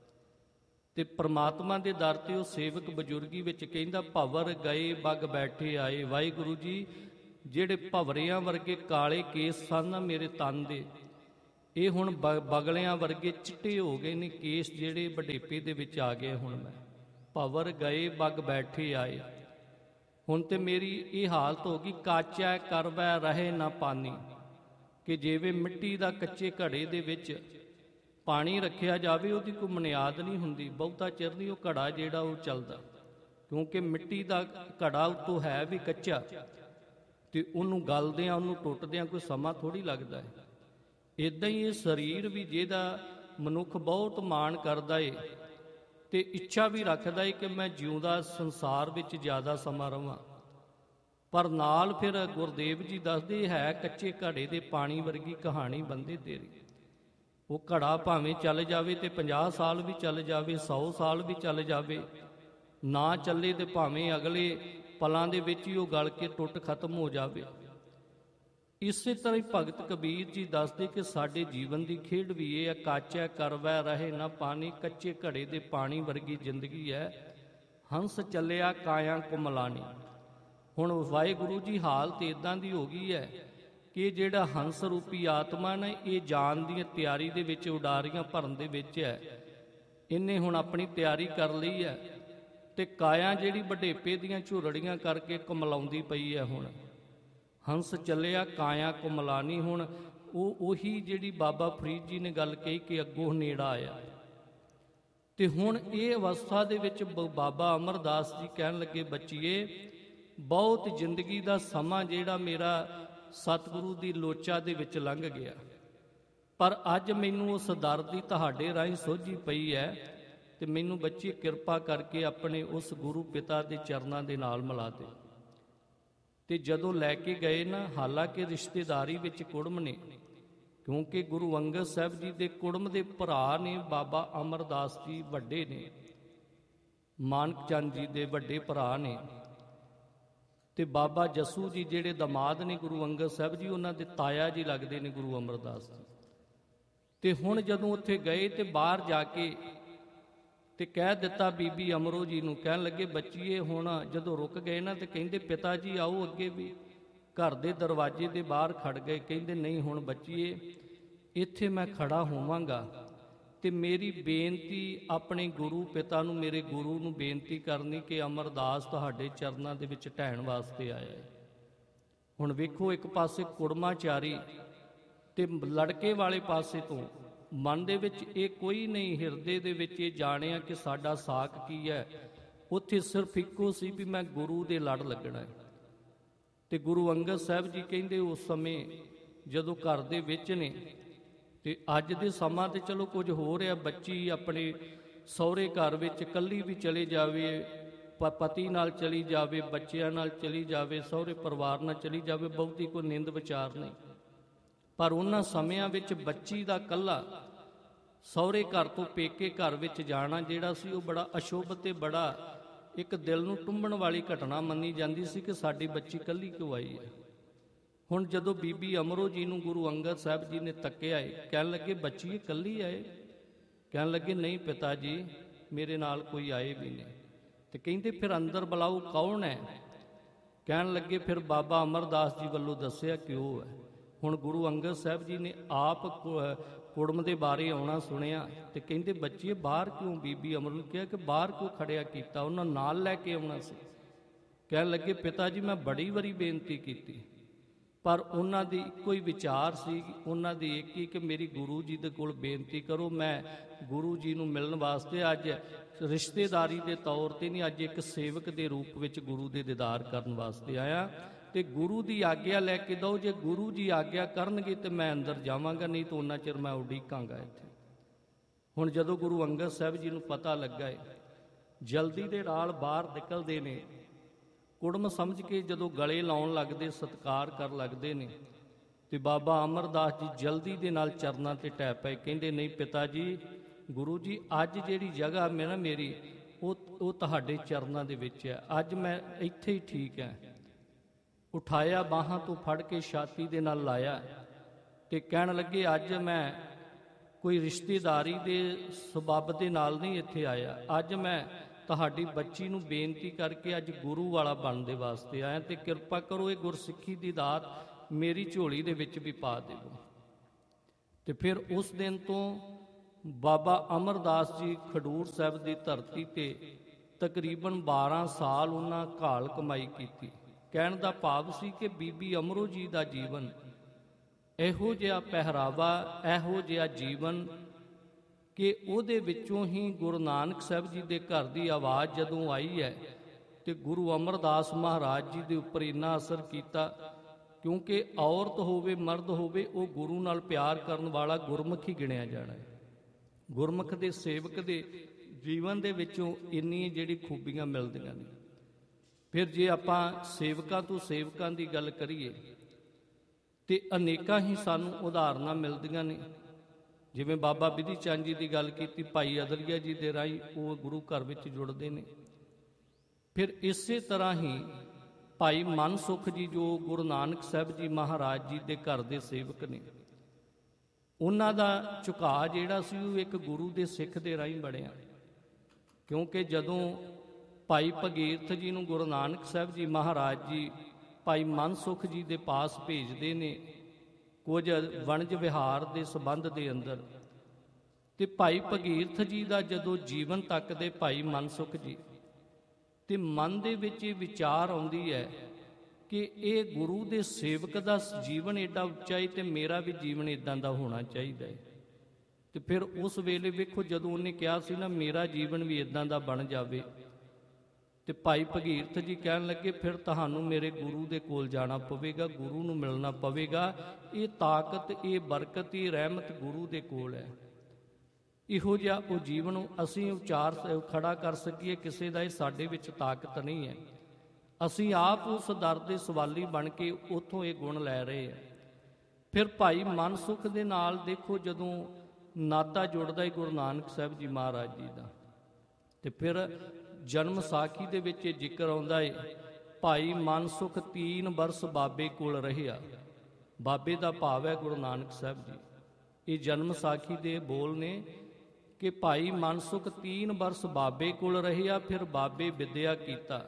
Speaker 1: ਤੇ ਪ੍ਰਮਾਤਮਾ ਦੇ ਦਰ ਤੇ ਉਹ ਸੇਵਕ ਬਜ਼ੁਰਗੀ ਵਿੱਚ ਕਹਿੰਦਾ, ਭਵਰ ਗਏ ਬਗ ਬੈਠੇ ਆਏ। ਵਾਹਿਗੁਰੂ ਜੀ, ਜਿਹੜੇ ਭਵਰਿਆਂ ਵਰਗੇ ਕਾਲੇ ਕੇਸ ਸਨ ਮੇਰੇ ਤਨ ਦੇ, ਇਹ ਹੁਣ ਬਗਲਿਆਂ ਵਰਗੇ ਚਿੱਟੇ ਹੋ ਗਏ ਨੇ ਕੇਸ, ਜਿਹੜੇ ਵਡੇਪੇ ਦੇ ਵਿੱਚ ਆ ਗਏ। ਹੁਣ ਮੈਂ ਭਵਰ ਗਏ ਬਗ ਬੈਠੇ ਆਏ। ਹੁਣ ਤੇ ਮੇਰੀ ਇਹ ਹਾਲਤ ਹੋ ਗਈ, ਕਾਚਾ ਕਰਵੈ ਰਹੇ ਨਾ ਪਾਣੀ, ਕਿ ਜਿਵੇਂ ਮਿੱਟੀ ਦਾ ਕੱਚੇ ਘੜੇ ਦੇ ਵਿੱਚ ਪਾਣੀ ਰੱਖਿਆ ਜਾਵੇ, ਉਹਦੀ ਕੋਈ ਬੁਨਿਆਦ ਨਹੀਂ ਹੁੰਦੀ, ਬਹੁਤਾ ਚਿਰ ਨਹੀਂ ਉਹ ਘੜਾ ਜਿਹੜਾ ਉਹ ਚੱਲਦਾ, ਕਿਉਂਕਿ ਮਿੱਟੀ ਦਾ ਘੜਾ ਉੱਤੋਂ ਹੈ ਵੀ ਕੱਚਾ, ਤੇ ਉਹਨੂੰ ਗਲਦਿਆਂ, ਉਹਨੂੰ ਟੁੱਟਦਿਆਂ ਕੋਈ ਸਮਾਂ ਥੋੜ੍ਹੀ ਲੱਗਦਾ ਹੈ। ਇੱਦਾਂ ਹੀ ਇਹ ਸਰੀਰ ਵੀ, ਜਿਹਦਾ ਮਨੁੱਖ ਬਹੁਤ ਮਾਣ ਕਰਦਾ ਏ ਤੇ ਇੱਛਾ ਵੀ ਰੱਖਦਾ ਏ ਕਿ ਮੈਂ ਜਿਉਂਦਾ ਸੰਸਾਰ ਵਿੱਚ ਜ਼ਿਆਦਾ ਸਮਾਂ ਰਵਾਂ, ਪਰ ਨਾਲ ਫਿਰ ਗੁਰਦੇਵ ਜੀ ਦੱਸਦੇ ਹੈ ਕੱਚੇ ਘੜੇ ਦੇ ਪਾਣੀ ਵਰਗੀ ਕਹਾਣੀ ਬੰਦੇ ਤੇਰੀ। ਉਹ ਘੜਾ ਭਾਵੇਂ ਚੱਲ ਜਾਵੇ ਤੇ 50 ਸਾਲ ਵੀ ਚੱਲ ਜਾਵੇ, 100 ਸਾਲ ਵੀ ਚੱਲ ਜਾਵੇ, ਨਾ ਚੱਲੇ ਤੇ ਭਾਵੇਂ ਅਗਲੇ ਪਲਾਂ ਦੇ ਵਿੱਚ ਹੀ ਉਹ ਗਲ ਕੇ ਟੁੱਟ ਖਤਮ ਹੋ ਜਾਵੇ। ਇਸੇ ਤਰ੍ਹਾਂ ਹੀ ਭਗਤ ਕਬੀਰ ਜੀ ਦੱਸਦੇ ਕਿ ਸਾਡੇ ਜੀਵਨ ਦੀ ਖੇਡ ਵੀ ਇਹ ਹੈ, ਕਾਚਾ ਕਰਵੈ ਰਹੇ ਨਾ ਪਾਣੀ, ਕੱਚੇ ਘੜੇ ਦੇ ਪਾਣੀ ਵਰਗੀ ਜ਼ਿੰਦਗੀ ਹੈ। ਹੰਸ ਚੱਲਿਆ ਕਾਇਆ ਕੁਮਲਾਣੀ। ਹੁਣ ਵਾਹਿਗੁਰੂ ਜੀ ਹਾਲਤ ਇੱਦਾਂ ਦੀ ਹੋ ਗਈ ਹੈ ਕਿ ਜਿਹੜਾ ਹੰਸ ਰੂਪੀ ਆਤਮਾ ਨੇ, ਇਹ ਜਾਨ ਦੀ ਤਿਆਰੀ ਦੇ ਵਿੱਚ, ਉਡਾਰੀਆਂ ਭਰਨ ਦੇ ਵਿੱਚ ਹੈ। ਇਹਨੇ ਹੁਣ ਆਪਣੀ ਤਿਆਰੀ ਕਰ ਲਈ ਹੈ ਤੇ ਕਾਇਆ ਜਿਹੜੀ ਵਡੇਪੇ ਦੀਆਂ ਝੁਰੜੀਆਂ ਕਰਕੇ ਕੁਮਲਾਉਂਦੀ ਪਈ ਹੈ। ਹੁਣ ਹੰਸ ਚੱਲਿਆ ਕਾਇਆ ਕੁਮਲਾਨੀ। ਹੁਣ ਉਹੀ ਜਿਹੜੀ ਬਾਬਾ ਫਰੀਦ ਜੀ ਨੇ ਗੱਲ ਕਹੀ ਕਿ ਅੱਗੋਂ ਨੇੜਾ ਆਇਆ। ਤੇ ਹੁਣ ਇਹ ਅਵਸਥਾ ਦੇ ਵਿੱਚ ਬਾਬਾ ਅਮਰਦਾਸ ਜੀ ਕਹਿਣ ਲੱਗੇ, ਬੱਚੀਏ, ਬਹੁਤ ਜ਼ਿੰਦਗੀ ਦਾ ਸਮਾਂ ਜਿਹੜਾ ਮੇਰਾ ਸਤਿਗੁਰੂ ਦੀ ਲੋਚਾ ਦੇ ਵਿੱਚ ਲੰਘ ਗਿਆ, ਪਰ ਅੱਜ ਮੈਨੂੰ ਉਸ ਦਰ ਦੀ ਤੁਹਾਡੇ ਰਾਹੀਂ ਸੋਝੀ ਪਈ ਹੈ, ਤੇ ਮੈਨੂੰ ਬੱਚੀ ਕਿਰਪਾ ਕਰਕੇ ਆਪਣੇ ਉਸ ਗੁਰੂ ਪਿਤਾ ਦੇ ਚਰਨਾਂ ਦੇ ਨਾਲ ਮਿਲਾ ਦੇ। ਤੇ ਜਦੋਂ ਲੈ ਕੇ ਗਏ ਨਾ, ਹਾਲਾਂਕਿ ਰਿਸ਼ਤੇਦਾਰੀ ਵਿੱਚ ਕੁੜਮ ਨੇ, ਕਿਉਂਕਿ ਗੁਰੂ ਅੰਗਦ ਸਾਹਿਬ ਜੀ ਦੇ ਕੁੜਮ ਦੇ ਭਰਾ ਨੇ ਬਾਬਾ ਅਮਰਦਾਸ ਜੀ, ਵੱਡੇ ਨੇ, ਮਾਨਕ ਚੰਦ ਜੀ ਦੇ ਵੱਡੇ ਭਰਾ ਨੇ, ਤੇ ਬਾਬਾ ਜੱਸੂ ਜੀ ਜਿਹੜੇ ਦਮਾਦ ਨੇ ਗੁਰੂ ਅੰਗਦ ਸਾਹਿਬ ਜੀ, ਉਹਨਾਂ ਦੇ ਤਾਇਆ ਜੀ ਲੱਗਦੇ ਨੇ ਗੁਰੂ ਅਮਰਦਾਸ ਜੀ। ਤੇ ਹੁਣ ਜਦੋਂ ਉੱਥੇ ਗਏ ਤੇ ਬਾਹਰ ਜਾ ਕੇ ਤੇ ਕਹਿ ਦਿੱਤਾ ਬੀਬੀ ਅਮਰੋ ਜੀ ਨੂੰ, ਕਹਿਣ ਲੱਗੇ, ਬੱਚੀਏ, ਹੁਣ ਜਦੋਂ ਰੁਕ ਗਏ ਨਾ ਤੇ ਕਹਿੰਦੇ, ਪਿਤਾ ਜੀ ਆਓ ਅੱਗੇ ਵੀ। ਘਰ ਦੇ ਦਰਵਾਜ਼ੇ ਦੇ ਬਾਹਰ ਖੜ ਗਏ, ਕਹਿੰਦੇ, ਨਹੀਂ ਹੁਣ ਬੱਚੀਏ, ਇੱਥੇ ਮੈਂ ਖੜਾ ਹੋਵਾਂਗਾ ਤੇ ਮੇਰੀ ਬੇਨਤੀ ਆਪਣੇ ਗੁਰੂ ਪਿਤਾ ਨੂੰ, ਮੇਰੇ ਗੁਰੂ ਨੂੰ ਬੇਨਤੀ ਕਰਨੀ ਕਿ ਅਮਰਦਾਸ ਤੁਹਾਡੇ ਚਰਨਾਂ ਦੇ ਵਿੱਚ ਢਹਿਣ ਵਾਸਤੇ ਆਇਆ ਹੈ। ਹੁਣ ਵੇਖੋ, ਇੱਕ ਪਾਸੇ ਕੁੜਮਾਚਾਰੀ ਤੇ ਲੜਕੇ ਵਾਲੇ ਪਾਸੇ ਤੋਂ ਮਨ ਦੇ ਵਿੱਚ ਇਹ ਕੋਈ ਨਹੀਂ, ਹਿਰਦੇ ਦੇ ਵਿੱਚ ਇਹ ਜਾਣਿਆ ਕਿ ਸਾਡਾ ਸਾਕ ਕੀ ਹੈ। ਉੱਥੇ ਸਿਰਫ ਇੱਕੋ ਸੀ ਵੀ ਮੈਂ ਗੁਰੂ ਦੇ ਲੜ ਲੱਗਣਾ ਹੈ। ਤੇ ਗੁਰੂ ਅੰਗਦ ਸਾਹਿਬ ਜੀ ਕਹਿੰਦੇ, ਉਸ ਸਮੇਂ ਜਦੋਂ ਘਰ ਦੇ ਵਿੱਚ ਨੇ, ਤੇ ਅੱਜ ਦੇ ਸਮਾਂ ਤੇ ਚਲੋ ਕੁਝ ਹੋ ਰਿਹਾ, ਬੱਚੀ ਆਪਣੇ ਸਹੁਰੇ ਘਰ ਵਿੱਚ ਇਕੱਲੀ ਵੀ ਚਲੇ ਜਾਵੇ, ਪਤੀ ਨਾਲ ਚਲੀ ਜਾਵੇ, ਬੱਚਿਆਂ ਨਾਲ ਚਲੀ ਜਾਵੇ, ਸਹੁਰੇ ਪਰਿਵਾਰ ਨਾਲ ਚਲੀ ਜਾਵੇ, ਬਹੁਤੀ ਕੋਈ ਨਿੰਦ ਵਿਚਾਰ ਨਹੀਂ। ਪਰ ਉਹਨਾਂ ਸਮਿਆਂ ਵਿੱਚ ਬੱਚੀ ਦਾ ਇਕੱਲਾ ਸਹੁਰੇ ਘਰ ਤੋਂ ਪੇਕੇ ਘਰ ਵਿੱਚ ਜਾਣਾ ਜਿਹੜਾ ਸੀ, ਉਹ ਬੜਾ ਅਸ਼ੁਭ ਤੇ ਬੜਾ ਇੱਕ ਦਿਲ ਨੂੰ ਟੁੰਬਣ ਵਾਲੀ ਘਟਨਾ ਮੰਨੀ ਜਾਂਦੀ ਸੀ ਕਿ ਸਾਡੀ ਬੱਚੀ ਇਕੱਲੀ ਕਿਉਂ ਆਈ ਹੈ। ਹੁਣ ਜਦੋਂ ਬੀਬੀ ਅਮਰੋ ਜੀ ਨੂੰ ਗੁਰੂ ਅੰਗਦ ਸਾਹਿਬ ਜੀ ਨੇ ਤੱਕਿਆ ਏ, ਕਹਿਣ ਲੱਗੇ, ਬੱਚੀ ਇਕੱਲੀ ਆਏ? ਕਹਿਣ ਲੱਗੇ, ਨਹੀਂ ਪਿਤਾ ਜੀ, ਮੇਰੇ ਨਾਲ ਕੋਈ ਆਏ ਵੀ ਨਹੀਂ। ਤੇ ਕਹਿੰਦੇ, ਫਿਰ ਅੰਦਰ ਬੁਲਾਓ, ਕੌਣ ਹੈ? ਕਹਿਣ ਲੱਗੇ, ਫਿਰ ਬਾਬਾ ਅਮਰਦਾਸ ਜੀ ਵੱਲੋਂ ਦੱਸਿਆ ਕਿ ਉਹ ਹੈ। ਹੁਣ ਗੁਰੂ ਅੰਗਦ ਸਾਹਿਬ ਜੀ ਨੇ ਆਪ ਕੁੜਮ ਦੇ ਬਾਰੇ ਆਉਣਾ ਸੁਣਿਆ ਤੇ ਕਹਿੰਦੇ, ਬੱਚੀਏ, ਬਾਹਰ ਕਿਉਂ? ਬੀਬੀ ਅਮਰ ਨੂੰ ਕਿਹਾ ਕਿ ਬਾਹਰ ਕਿਉਂ ਖੜਿਆ ਕੀਤਾ, ਉਹਨਾਂ ਨਾਲ ਲੈ ਕੇ ਆਉਣਾ ਸੀ। ਕਹਿਣ ਲੱਗੇ, ਪਿਤਾ ਜੀ, ਮੈਂ ਬੜੀ ਵਾਰੀ ਬੇਨਤੀ ਕੀਤੀ, ਪਰ ਉਹਨਾਂ ਦੀ ਇੱਕੋ ਹੀ ਵਿਚਾਰ ਸੀ, ਉਹਨਾਂ ਦੀ ਇੱਕ ਹੀ, ਕਿ ਮੇਰੀ ਗੁਰੂ ਜੀ ਦੇ ਕੋਲ ਬੇਨਤੀ ਕਰੋ। ਮੈਂ ਗੁਰੂ ਜੀ ਨੂੰ ਮਿਲਣ ਵਾਸਤੇ ਅੱਜ ਰਿਸ਼ਤੇਦਾਰੀ ਦੇ ਤੌਰ ਤੇ ਨਹੀਂ, ਅੱਜ ਇੱਕ ਸੇਵਕ ਦੇ ਰੂਪ ਵਿੱਚ ਗੁਰੂ ਦੇ ਦੀਦਾਰ ਕਰਨ ਵਾਸਤੇ ਆਇਆ, ਤੇ ਗੁਰੂ ਦੀ ਆਗਿਆ ਲੈ ਕੇ ਦਿਓ। ਜੇ ਗੁਰੂ ਜੀ ਆਗਿਆ ਕਰਨਗੇ ਤੇ ਮੈਂ ਅੰਦਰ ਜਾਵਾਂਗਾ, ਨਹੀਂ ਤਾਂ ਉਹਨਾਂ ਚਿਰ ਮੈਂ ਉਡੀਕਾਂਗਾ ਇੱਥੇ। ਹੁਣ ਜਦੋਂ ਗੁਰੂ ਅੰਗਦ ਸਾਹਿਬ ਜੀ ਨੂੰ ਪਤਾ ਲੱਗਾ ਹੈ, ਜਲਦੀ ਦੇ ਨਾਲ ਬਾਹਰ ਨਿਕਲਦੇ ਨੇ, ਕੁੜਮ ਸਮਝ ਕੇ ਜਦੋਂ ਗਲੇ ਲਾਉਣ ਲੱਗਦੇ, ਸਤਿਕਾਰ ਕਰਨ ਲੱਗਦੇ ਨੇ, ਤੇ ਬਾਬਾ ਅਮਰਦਾਸ ਜੀ ਜਲਦੀ ਦੇ ਨਾਲ ਚਰਨਾਂ ਤੇ ਟਹਿ ਪਏ। ਕਹਿੰਦੇ ਨਹੀਂ ਪਿਤਾ ਜੀ, ਗੁਰੂ ਜੀ ਅੱਜ ਜਿਹੜੀ ਜਗ੍ਹਾ ਮੈਂ ਨਾ ਮੇਰੀ ਉਹ ਤੁਹਾਡੇ ਚਰਨਾਂ ਦੇ ਵਿੱਚ ਹੈ, ਅੱਜ ਮੈਂ ਇੱਥੇ ਹੀ ਠੀਕ ਹੈ। ਉਠਾਇਆ, ਬਾਹਾਂ ਤੋਂ ਫੜ ਕੇ ਛਾਤੀ ਦੇ ਨਾਲ ਲਾਇਆ ਤੇ ਕਹਿਣ ਲੱਗੇ ਅੱਜ ਮੈਂ ਕੋਈ ਰਿਸ਼ਤੇਦਾਰੀ ਦੇ ਸਬੱਬ ਦੇ ਨਾਲ ਨਹੀਂ ਇੱਥੇ ਆਇਆ, ਅੱਜ ਮੈਂ ਤੁਹਾਡੀ ਬੱਚੀ ਨੂੰ ਬੇਨਤੀ ਕਰਕੇ ਅੱਜ ਗੁਰੂ ਵਾਲਾ ਬਣਨ ਦੇ ਵਾਸਤੇ ਆਇਆ, ਤੇ ਕਿਰਪਾ ਕਰੋ ਇਹ ਗੁਰਸਿੱਖੀ ਦੀ ਦਾਤ ਮੇਰੀ ਝੋਲੀ ਦੇ ਵਿੱਚ ਵੀ ਪਾ ਦਿਓ। ਤੇ ਫਿਰ ਉਸ ਦਿਨ ਤੋਂ ਬਾਬਾ ਅਮਰਦਾਸ ਜੀ ਖਡੂਰ ਸਾਹਿਬ ਦੀ ਧਰਤੀ ਤੇ ਤਕਰੀਬਨ 12 ਸਾਲ ਉਹਨਾਂ ਘਾਲ ਕਮਾਈ ਕੀਤੀ। ਕਹਿਣ ਦਾ ਭਾਵ ਸੀ ਕਿ ਬੀਬੀ ਅਮਰੋ ਜੀ ਦਾ ਜੀਵਨ ਇਹੋ ਜਿਹਾ ਪਹਿਰਾਵਾ, ਇਹੋ ਜਿਹਾ ਜੀਵਨ ਕਿ ਉਹਦੇ ਵਿੱਚੋਂ ਹੀ ਗੁਰੂ ਨਾਨਕ ਸਾਹਿਬ ਜੀ ਦੇ ਘਰ ਦੀ ਆਵਾਜ਼ ਜਦੋਂ ਆਈ ਹੈ ਤੇ ਗੁਰੂ ਅਮਰਦਾਸ ਮਹਾਰਾਜ ਜੀ ਦੇ ਉੱਪਰ ਇੰਨਾ ਅਸਰ ਕੀਤਾ, ਕਿਉਂਕਿ ਔਰਤ ਹੋਵੇ ਮਰਦ ਹੋਵੇ, ਉਹ ਗੁਰੂ ਨਾਲ ਪਿਆਰ ਕਰਨ ਵਾਲਾ ਗੁਰਮੁਖ ਹੀ ਗਿਣਿਆ ਜਾਣਾ ਹੈ। ਗੁਰਮੁਖ ਦੇ ਸੇਵਕ ਦੇ ਜੀਵਨ ਦੇ ਵਿੱਚੋਂ ਇੰਨੀ ਜਿਹੜੀ ਖੂਬੀਆਂ ਮਿਲਦੀਆਂ ਨੇ। ਫਿਰ ਜੇ ਆਪਾਂ ਸੇਵਕਾਂ ਤੋਂ ਸੇਵਕਾਂ ਦੀ ਗੱਲ ਕਰੀਏ ਤੇ ਅਨੇਕਾਂ ਹੀ ਸਾਨੂੰ ਉਦਾਹਰਨਾਂ ਮਿਲਦੀਆਂ ਨੇ। ਜਿਵੇਂ ਬਾਬਾ ਬਿਧੀ ਚੰਦ ਜੀ ਦੀ ਗੱਲ ਕੀਤੀ, ਭਾਈ ਅਦਲੀਆ ਜੀ ਦੇ ਰਾਹੀਂ ਉਹ ਗੁਰੂ ਘਰ ਵਿੱਚ ਜੁੜਦੇ ਨੇ। ਫਿਰ ਇਸੇ ਤਰ੍ਹਾਂ ਹੀ ਭਾਈ ਮਨਸੁਖ ਜੀ ਜੋ ਗੁਰੂ ਨਾਨਕ ਸਾਹਿਬ ਜੀ ਮਹਾਰਾਜ ਜੀ ਦੇ ਘਰ ਦੇ ਸੇਵਕ ਨੇ, ਉਹਨਾਂ ਦਾ ਝੁਕਾਅ ਜਿਹੜਾ ਸੀ ਉਹ ਇੱਕ ਗੁਰੂ ਦੇ ਸਿੱਖ ਦੇ ਰਾਹੀਂ ਬਣਿਆ। ਕਿਉਂਕਿ ਜਦੋਂ ਭਾਈ ਭਗੀਰਥ ਜੀ ਨੂੰ ਗੁਰੂ ਨਾਨਕ ਸਾਹਿਬ ਜੀ ਮਹਾਰਾਜ ਜੀ ਭਾਈ ਮਨਸੁਖ ਜੀ ਦੇ ਪਾਸ ਭੇਜਦੇ ਨੇ ਕੁਝ ਵਣਜ ਵਿਹਾਰ ਦੇ ਸੰਬੰਧ ਦੇ ਅੰਦਰ, ਤੇ ਭਾਈ ਭਗੀਰਥ ਜੀ ਦਾ ਜਦੋਂ ਜੀਵਨ ਤੱਕਦੇ ਭਾਈ ਮਨਸੁਖ ਜੀ, ਤੇ ਮਨ ਦੇ ਵਿੱਚ ਇਹ ਵਿਚਾਰ ਆਉਂਦੀ ਹੈ ਕਿ ਇਹ ਗੁਰੂ ਦੇ ਸੇਵਕ ਦਾ ਜੀਵਨ ਏਡਾ ਉੱਚਾ ਹੈ ਤੇ ਮੇਰਾ ਵੀ ਜੀਵਨ ਇਦਾਂ ਦਾ ਹੋਣਾ ਚਾਹੀਦਾ ਹੈ। ਤੇ ਫਿਰ ਉਸ ਵੇਲੇ ਵੇਖੋ, ਜਦੋਂ ਉਹਨੇ ਕਿਹਾ ਸੀ ਨਾ ਮੇਰਾ ਜੀਵਨ ਵੀ ਇਦਾਂ ਦਾ ਬਣ ਜਾਵੇ, ਤੇ ਭਾਈ ਭਗੀਰਥ ਜੀ ਕਹਿਣ ਲੱਗੇ ਫਿਰ ਤੁਹਾਨੂੰ ਮੇਰੇ ਗੁਰੂ ਦੇ ਕੋਲ ਜਾਣਾ ਪਵੇਗਾ, ਗੁਰੂ ਨੂੰ ਮਿਲਣਾ ਪਵੇਗਾ। ਇਹ ਤਾਕਤ, ਇਹ ਬਰਕਤ, ਇਹ ਰਹਿਮਤ ਗੁਰੂ ਦੇ ਕੋਲ ਹੈ। ਇਹੋ ਜਿਹਾ ਉਹ ਜੀਵਨ ਅਸੀਂ ਉਚਾਰ ਖੜਾ ਕਰ ਸਕੀਏ ਕਿਸੇ ਦਾ, ਇਹ ਸਾਡੇ ਵਿੱਚ ਤਾਕਤ ਨਹੀਂ ਹੈ। ਅਸੀਂ ਆਪ ਉਸ ਦਰ ਦੇ ਸਵਾਲੀ ਬਣ ਕੇ ਉੱਥੋਂ ਇਹ ਗੁਣ ਲੈ ਰਹੇ ਹਾਂ। ਫਿਰ ਭਾਈ ਮਨਸੁਖ ਦੇ ਨਾਲ ਦੇਖੋ ਜਦੋਂ ਨਾਤਾ ਜੁੜਦਾ ਹੈ ਗੁਰੂ ਨਾਨਕ ਸਾਹਿਬ ਜੀ ਮਹਾਰਾਜ ਜੀ ਦਾ, ਤੇ ਫਿਰ ਜਨਮ ਸਾਖੀ ਦੇ ਵਿੱਚ ਇਹ ਜ਼ਿਕਰ ਆਉਂਦਾ ਹੈ, ਭਾਈ ਮਨਸੁਖ 3 ਬਰਸ ਬਾਬੇ ਕੋਲ ਰਹਿਆ। ਬਾਬੇ ਦਾ ਭਾਵ ਹੈ ਗੁਰੂ ਨਾਨਕ ਸਾਹਿਬ ਜੀ। ਇਹ ਜਨਮ ਸਾਖੀ ਦੇ ਬੋਲ ਨੇ ਕਿ ਭਾਈ ਮਨਸੁਖ 3 ਬਰਸ ਬਾਬੇ ਕੋਲ ਰਹਿਆ, ਫਿਰ ਬਾਬੇ ਵਿਦਿਆ ਕੀਤਾ।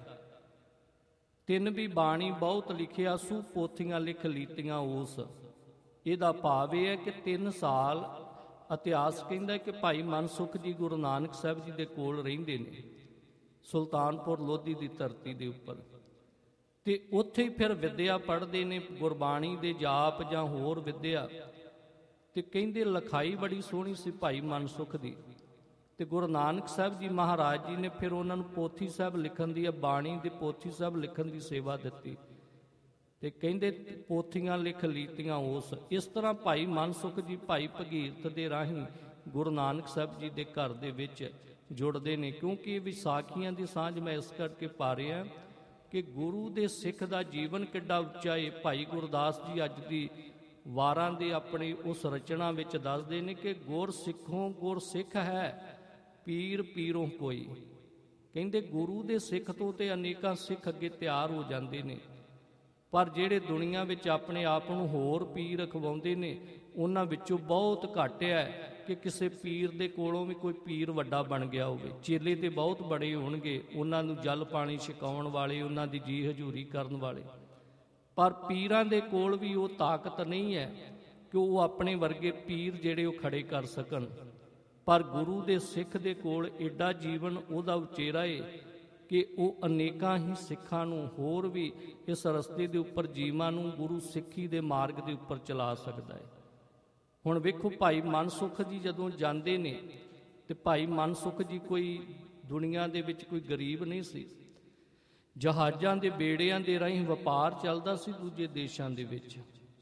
Speaker 1: 3 ਵੀ ਬਾਣੀ ਬਹੁਤ ਲਿਖਿਆ, ਸੂ ਪੋਥੀਆਂ ਲਿਖ ਲੀਤੀਆਂ ਉਸ। ਇਹਦਾ ਭਾਵ ਇਹ ਹੈ ਕਿ 3 ਸਾਲ ਇਤਿਹਾਸ ਕਹਿੰਦਾ ਕਿ ਭਾਈ ਮਨਸੁਖ ਜੀ ਗੁਰੂ ਨਾਨਕ ਸਾਹਿਬ ਜੀ ਦੇ ਕੋਲ ਰਹਿੰਦੇ ਨੇ ਸੁਲਤਾਨਪੁਰ ਲੋਧੀ ਦੀ ਧਰਤੀ ਦੇ ਉੱਪਰ, ਤੇ ਉੱਥੇ ਹੀ ਫਿਰ ਵਿਦਿਆ ਪੜ੍ਹਦੇ ਨੇ, ਗੁਰਬਾਣੀ ਦੇ ਜਾਪ ਜਾਂ ਹੋਰ ਵਿਦਿਆ। ਤੇ ਕਹਿੰਦੇ ਲਿਖਾਈ ਬੜੀ ਸੋਹਣੀ ਸੀ ਭਾਈ ਮਨਸੁਖ ਦੀ, ਤੇ ਗੁਰੂ ਨਾਨਕ ਸਾਹਿਬ ਜੀ ਮਹਾਰਾਜ ਜੀ ਨੇ ਫਿਰ ਉਹਨਾਂ ਨੂੰ ਪੋਥੀ ਸਾਹਿਬ ਲਿਖਣ ਦੀ, ਬਾਣੀ ਦੇ ਪੋਥੀ ਸਾਹਿਬ ਲਿਖਣ ਦੀ ਸੇਵਾ ਦਿੱਤੀ, ਤੇ ਕਹਿੰਦੇ ਪੋਥੀਆਂ ਲਿਖ ਲੀਤੀਆਂ ਉਸ। ਇਸ ਤਰ੍ਹਾਂ ਭਾਈ ਮਨਸੁਖ ਜੀ ਭਾਈ ਭਗੀਰਥ ਦੇ ਰਾਹੀਂ ਗੁਰੂ ਨਾਨਕ ਸਾਹਿਬ ਜੀ ਦੇ ਘਰ ਦੇ ਵਿੱਚ ਜੁੜਦੇ ਨੇ। ਕਿਉਂਕਿ ਇਹ ਵਿਸਾਖੀਆਂ ਦੀ ਸਾਂਝ ਮੈਂ ਇਸ ਕਰਕੇ ਪਾ ਰਿਹਾ ਕਿ ਗੁਰੂ ਦੇ ਸਿੱਖ ਦਾ ਜੀਵਨ ਕਿੱਡਾ ਉੱਚਾ ਹੈ। ਭਾਈ ਗੁਰਦਾਸ ਜੀ ਅੱਜ ਦੀ ਵਾਰਾਂ ਦੇ ਆਪਣੀ ਉਸ ਰਚਨਾ ਵਿੱਚ ਦੱਸਦੇ ਨੇ ਕਿ ਗੁਰ ਸਿੱਖੋਂ ਗੁਰ ਸਿੱਖ ਹੈ, ਪੀਰ ਪੀਰੋਂ ਕੋਈ। ਕਹਿੰਦੇ ਗੁਰੂ ਦੇ ਸਿੱਖ ਤੋਂ ਤੇ ਅਨੇਕਾਂ ਸਿੱਖ ਅੱਗੇ ਤਿਆਰ ਹੋ ਜਾਂਦੇ ਨੇ, ਪਰ ਜਿਹੜੇ ਦੁਨੀਆ ਵਿੱਚ ਆਪਣੇ ਆਪ ਨੂੰ ਹੋਰ ਪੀਰ ਅਖਵਾਉਂਦੇ ਨੇ ਉਹਨਾਂ ਵਿੱਚੋਂ ਬਹੁਤ ਘੱਟ ਹੈ ਕਿ ਕਿਸੇ ਪੀਰ ਦੇ ਕੋਲੋਂ ਵੀ ਕੋਈ ਪੀਰ ਵੱਡਾ ਬਣ ਗਿਆ ਹੋਵੇ। ਚੇਲੇ ਤੇ ਬਹੁਤ ਬੜੇ ਹੋਣਗੇ, ਉਹਨਾਂ ਨੂੰ ਜਲ ਪਾਣੀ ਛਕਾਉਣ ਵਾਲੇ, ਉਹਨਾਂ ਦੀ ਜੀ ਹਜ਼ੂਰੀ ਕਰਨ ਵਾਲੇ, ਪਰ ਪੀਰਾਂ ਦੇ ਕੋਲ ਵੀ ਉਹ ਤਾਕਤ ਨਹੀਂ ਹੈ ਕਿ ਉਹ ਆਪਣੇ ਵਰਗੇ ਪੀਰ ਜਿਹੜੇ ਉਹ ਖੜੇ ਕਰ ਸਕਣ। ਪਰ ਗੁਰੂ ਦੇ ਸਿੱਖ ਦੇ ਕੋਲ ਏਡਾ ਜੀਵਨ ਉਹਦਾ ਉਚੇਰਾ ਹੈ ਕਿ ਉਹ ਅਨੇਕਾਂ ਹੀ ਸਿੱਖਾਂ ਨੂੰ ਹੋਰ ਵੀ ਇਸ ਰਸਤੇ ਦੇ ਉੱਪਰ ਜੀਵਾਂ ਨੂੰ ਗੁਰੂ ਸਿੱਖੀ ਦੇ ਮਾਰਗ ਦੇ ਉੱਪਰ ਚਲਾ ਸਕਦਾ ਹੈ। ਹੁਣ ਵੇਖੋ ਭਾਈ ਮਨਸੁਖ ਜੀ ਜਦੋਂ ਜਾਂਦੇ ਨੇ, ਤੇ ਭਾਈ ਮਨਸੁਖ ਜੀ ਕੋਈ ਦੁਨੀਆ ਦੇ ਵਿੱਚ ਕੋਈ ਗਰੀਬ ਨਹੀਂ ਸੀ। ਜਹਾਜ਼ਾਂ ਦੇ ਬੇੜਿਆਂ ਦੇ ਰਾਹੀਂ ਵਪਾਰ ਚੱਲਦਾ ਸੀ ਦੂਜੇ ਦੇਸ਼ਾਂ ਦੇ ਵਿੱਚ,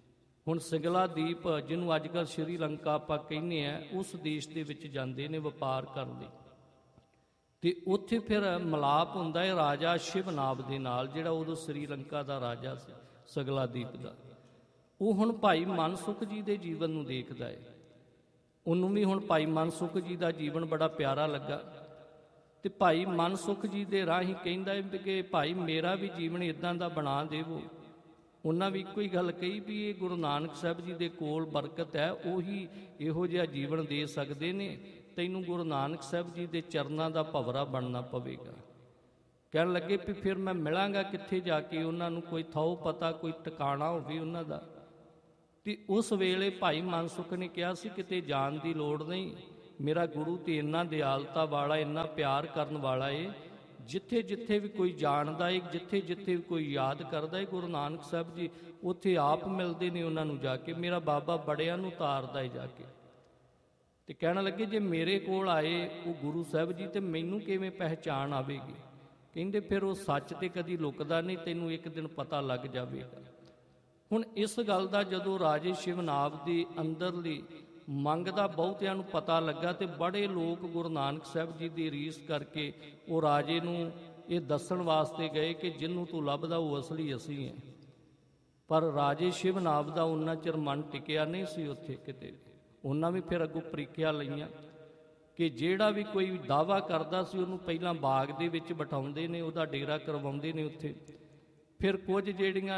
Speaker 1: ਹੁਣ ਸਿੰਗਲਾ ਦੀਪ, ਜਿਹਨੂੰ ਅੱਜ ਕੱਲ੍ਹ ਸ਼੍ਰੀਲੰਕਾ ਆਪਾਂ ਕਹਿੰਦੇ ਆ, ਉਸ ਦੇਸ਼ ਦੇ ਵਿੱਚ ਜਾਂਦੇ ਨੇ ਵਪਾਰ ਕਰਨ ਲਈ, ਤੇ ਉੱਥੇ ਫਿਰ ਮਿਲਾਪ ਹੁੰਦਾ ਹੈ ਰਾਜਾ ਸ਼ਿਵਨਾਬ ਦੇ ਨਾਲ, ਜਿਹੜਾ ਉਦੋਂ ਸ਼੍ਰੀਲੰਕਾ ਦਾ ਰਾਜਾ ਸੀ ਸਿੰਗਲਾ ਦੀਪ ਦਾ। ਉਹ ਹੁਣ ਭਾਈ ਮਨਸੁਖ ਜੀ ਦੇ ਜੀਵਨ ਨੂੰ ਦੇਖਦਾ ਹੈ। ਉਹਨੂੰ ਵੀ ਹੁਣ ਭਾਈ ਮਨਸੁਖ ਜੀ ਦਾ ਜੀਵਨ ਬੜਾ ਪਿਆਰਾ ਲੱਗਾ, ਤੇ ਭਾਈ ਮਨਸੁਖ ਜੀ ਦੇ ਰਾਹੀਂ ਕਹਿੰਦਾ ਹੈ ਕਿ ਭਾਈ ਮੇਰਾ ਵੀ ਜੀਵਨ ਇਦਾਂ ਦਾ ਬਣਾ ਦੇਵੋ। ਉਹਨਾਂ ਵੀ ਇੱਕੋ ਹੀ ਗੱਲ ਕਹੀ ਵੀ ਇਹ ਗੁਰੂ ਨਾਨਕ ਸਾਹਿਬ ਜੀ ਦੇ ਕੋਲ ਬਰਕਤ ਹੈ, ਉਹੀ ਇਹੋ ਜਿਹਾ ਜੀਵਨ ਦੇ ਸਕਦੇ ਨੇ, ਤੈਨੂੰ ਗੁਰੂ ਨਾਨਕ ਸਾਹਿਬ ਜੀ ਦੇ ਚਰਨਾਂ ਦਾ ਭਵਰਾ ਬਣਨਾ ਪਵੇਗਾ। ਕਹਿਣ ਲੱਗੇ ਵੀ ਫਿਰ ਮੈਂ ਮਿਲਾਂਗਾ ਕਿੱਥੇ ਜਾ ਕੇ ਉਹਨਾਂ ਨੂੰ, ਕੋਈ ਥਾਉ ਪਤਾ, ਕੋਈ ਟਿਕਾਣਾ ਹੋਵੇ ਉਹਨਾਂ ਦਾ। ਤੇ ਉਸ ਵੇਲੇ ਭਾਈ ਮਨਸੁਖ ਨੇ ਕਿਹਾ ਸੀ ਕਿਤੇ ਜਾਣ ਦੀ ਲੋੜ ਨਹੀਂ, ਮੇਰਾ ਗੁਰੂ ਤੇ ਇੰਨਾ ਦਿਆਲਤਾ ਵਾਲਾ, ਇੰਨਾ ਪਿਆਰ ਕਰਨ ਵਾਲਾ ਏ, ਜਿੱਥੇ ਜਿੱਥੇ ਵੀ ਕੋਈ ਜਾਣਦਾ ਏ, ਜਿੱਥੇ ਜਿੱਥੇ ਵੀ ਕੋਈ ਯਾਦ ਕਰਦਾ ਏ, ਗੁਰੂ ਨਾਨਕ ਸਾਹਿਬ ਜੀ ਉੱਥੇ ਆਪ ਮਿਲਦੇ ਨੇ ਉਹਨਾਂ ਨੂੰ ਜਾ ਕੇ, ਮੇਰਾ ਬਾਬਾ ਬੜਿਆਂ ਨੂੰ ਤਾਰਦਾ ਏ ਜਾ ਕੇ। ਤੇ ਕਹਿਣ ਲੱਗੇ ਜੇ ਮੇਰੇ ਕੋਲ ਆਏ ਉਹ ਗੁਰੂ ਸਾਹਿਬ ਜੀ, ਤੇ ਮੈਨੂੰ ਕਿਵੇਂ ਪਹਿਚਾਣ ਆਵੇਗੀ? ਕਹਿੰਦੇ ਫਿਰ ਉਹ ਸੱਚ ਤੇ ਕਦੀ ਲੁਕਦਾ ਨਹੀਂ, ਤੈਨੂੰ ਇੱਕ ਦਿਨ ਪਤਾ ਲੱਗ ਜਾਵੇਗਾ। ਹੁਣ ਇਸ ਗੱਲ ਦਾ ਜਦੋਂ ਰਾਜੇ ਸ਼ਿਵਨਾਬ ਦੀ ਅੰਦਰਲੀ ਮੰਗ ਦਾ ਬਹੁਤਿਆਂ ਨੂੰ ਪਤਾ ਲੱਗਾ, ਤੇ ਬੜੇ ਲੋਕ ਗੁਰੂ ਨਾਨਕ ਸਾਹਿਬ ਜੀ ਦੀ ਰੀਸ ਕਰਕੇ ਉਹ ਰਾਜੇ ਨੂੰ ਇਹ ਦੱਸਣ ਵਾਸਤੇ ਗਏ ਕਿ ਜਿਹਨੂੰ ਤੂੰ ਲੱਭਦਾ ਉਹ ਅਸਲੀ ਅਸੀਂ ਹੈ। ਪਰ ਰਾਜੇ ਸ਼ਿਵਨਾਬ ਦਾ ਉਹਨਾਂ ਚਿਰ ਮਨ ਟਿਕਿਆ ਨਹੀਂ ਸੀ ਉੱਥੇ ਕਿਤੇ। ਉਹਨਾਂ ਵੀ ਫਿਰ ਅੱਗੋਂ ਪ੍ਰੀਖਿਆ ਲਈਆਂ ਕਿ ਜਿਹੜਾ ਵੀ ਕੋਈ ਦਾਅਵਾ ਕਰਦਾ ਸੀ ਉਹਨੂੰ ਪਹਿਲਾਂ ਬਾਗ ਦੇ ਵਿੱਚ ਬਿਠਾਉਂਦੇ ਨੇ, ਉਹਦਾ ਡੇਰਾ ਕਰਵਾਉਂਦੇ ਨੇ ਉੱਥੇ। ਫਿਰ ਕੁਝ ਜਿਹੜੀਆਂ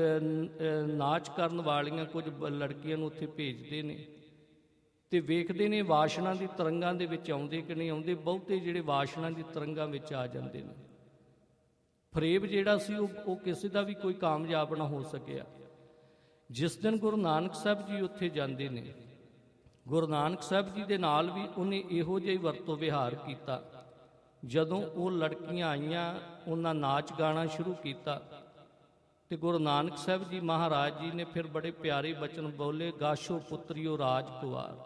Speaker 1: ਨਾਚ ਕਰਨ ਵਾਲੀਆਂ ਕੁਝ ਲੜਕੀਆਂ ਨੂੰ ਉੱਥੇ ਭੇਜਦੇ ਨੇ, ਤੇ ਵੇਖਦੇ ਨੇ ਵਾਸ਼ਨਾ ਦੀ ਤਰੰਗਾਂ ਦੇ ਵਿੱਚ ਆਉਂਦੇ ਕਿ ਨਹੀਂ ਆਉਂਦੇ। ਬਹੁਤੇ ਜਿਹੜੇ ਵਾਸ਼ਨਾ ਦੀ ਤਰੰਗਾਂ ਵਿੱਚ ਆ ਜਾਂਦੇ ਨੇ। ਫਰੇਬ ਜਿਹੜਾ ਸੀ ਉਹ ਕਿਸੇ ਦਾ ਵੀ ਕੋਈ ਕਾਮਯਾਬ ਨਾ ਹੋ ਸਕਿਆ। ਜਿਸ ਦਿਨ ਗੁਰੂ ਨਾਨਕ ਸਾਹਿਬ ਜੀ ਉੱਥੇ ਜਾਂਦੇ ਨੇ, ਗੁਰੂ ਨਾਨਕ ਸਾਹਿਬ ਜੀ ਦੇ ਨਾਲ ਵੀ ਉਹਨੇ ਇਹੋ ਜਿਹਾ ਵਰਤੋਂ ਵਿਹਾਰ ਕੀਤਾ। ਜਦੋਂ ਉਹ ਲੜਕੀਆਂ ਆਈਆਂ, ਉਹਨਾਂ ਨਾਚ ਗਾਣਾ ਸ਼ੁਰੂ ਕੀਤਾ, ਤੇ ਗੁਰੂ ਨਾਨਕ ਸਾਹਿਬ ਜੀ ਮਹਾਰਾਜ ਜੀ ਨੇ ਫਿਰ ਬੜੇ ਪਿਆਰੇ ਬਚਨ ਬੋਲੇ, ਗਾਸ਼ੋ ਪੁੱਤਰੀਓ ਰਾਜ ਕੁਵਾਰ।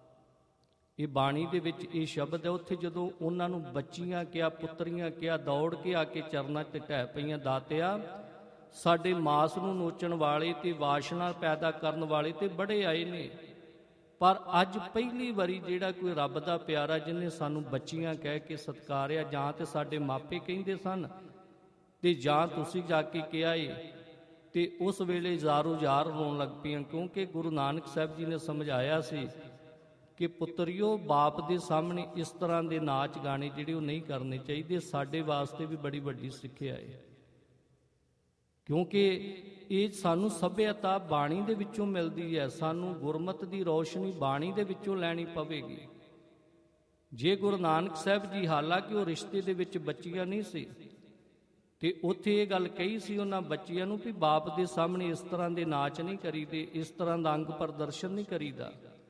Speaker 1: ਇਹ ਬਾਣੀ ਦੇ ਵਿੱਚ ਇਹ ਸ਼ਬਦ ਹੈ। ਉੱਥੇ ਜਦੋਂ ਉਹਨਾਂ ਨੂੰ ਬੱਚੀਆਂ ਕਿਹਾ, ਪੁੱਤਰੀਆਂ ਕਿਹਾ, ਦੌੜ ਕੇ ਆ ਕੇ ਚਰਨਾਂ 'ਤੇ ਢਹਿ ਪਈਆਂ, ਦਾਤਿਆ ਸਾਡੇ ਮਾਸ ਨੂੰ ਨੋਚਣ ਵਾਲੇ ਤੇ ਵਾਸ਼ਨਾ ਪੈਦਾ ਕਰਨ ਵਾਲੇ ਤੇ ਬੜੇ ਆਏ ਨੇ, ਪਰ ਅੱਜ ਪਹਿਲੀ ਵਾਰੀ ਜਿਹੜਾ ਕੋਈ ਰੱਬ ਦਾ ਪਿਆਰਾ ਜਿਹਨੇ ਸਾਨੂੰ ਬੱਚੀਆਂ ਕਹਿ ਕੇ ਸਤਿਕਾਰਿਆ, ਜਾਂ ਤੇ ਸਾਡੇ ਮਾਪੇ ਕਹਿੰਦੇ ਸਨ ਤੇ ਜਾਂ ਤੁਸੀਂ ਜਾ ਕੇ ਕਿਹਾ ਏ। ਤੇ ਉਸ ਵੇਲੇ ਜ਼ਾਰੋ ਜ਼ਾਰ ਰੋਣ ਲੱਗ ਪਈਆਂ, ਕਿਉਂਕਿ ਗੁਰੂ ਨਾਨਕ ਸਾਹਿਬ ਜੀ ਨੇ ਸਮਝਾਇਆ ਸੀ ਕਿ ਪੁੱਤਰਿਓ ਬਾਪ ਦੇ ਸਾਹਮਣੇ ਇਸ ਤਰ੍ਹਾਂ ਦੇ ਨਾਚ ਗਾਣੇ ਜਿਹੜੇ ਉਹ ਨਹੀਂ ਕਰਨੇ ਚਾਹੀਦੇ। ਸਾਡੇ ਵਾਸਤੇ ਵੀ ਬੜੀ ਵੱਡੀ ਸਿੱਖਿਆ ਹੈ, ਕਿਉਂਕਿ ਇਹ ਸਾਨੂੰ ਸੱਭਿਅਤਾ ਬਾਣੀ ਦੇ ਵਿੱਚੋਂ ਮਿਲਦੀ ਹੈ। ਸਾਨੂੰ ਗੁਰਮਤ ਦੀ ਰੌਸ਼ਨੀ ਬਾਣੀ ਦੇ ਵਿੱਚੋਂ ਲੈਣੀ ਪਵੇਗੀ। ਜੇ ਗੁਰੂ ਨਾਨਕ ਸਾਹਿਬ ਜੀ, ਹਾਲਾਂਕਿ ਉਹ ਰਿਸ਼ਤੇ ਦੇ ਵਿੱਚ ਬੱਚੀਆਂ ਨਹੀਂ ਸੀ, ਤੇ ਉੱਥੇ ਇਹ ਗੱਲ ਕਹੀ ਸੀ ਉਹਨਾਂ ਬੱਚੀਆਂ ਨੂੰ ਵੀ ਬਾਪ ਦੇ ਸਾਹਮਣੇ ਇਸ ਤਰ੍ਹਾਂ ਦੇ ਨਾਚ ਨਹੀਂ ਕਰੀਦੇ, ਇਸ ਤਰ੍ਹਾਂ ਦਾ ਅੰਗ ਪ੍ਰਦਰਸ਼ਨ ਨਹੀਂ ਕਰੀਦਾ।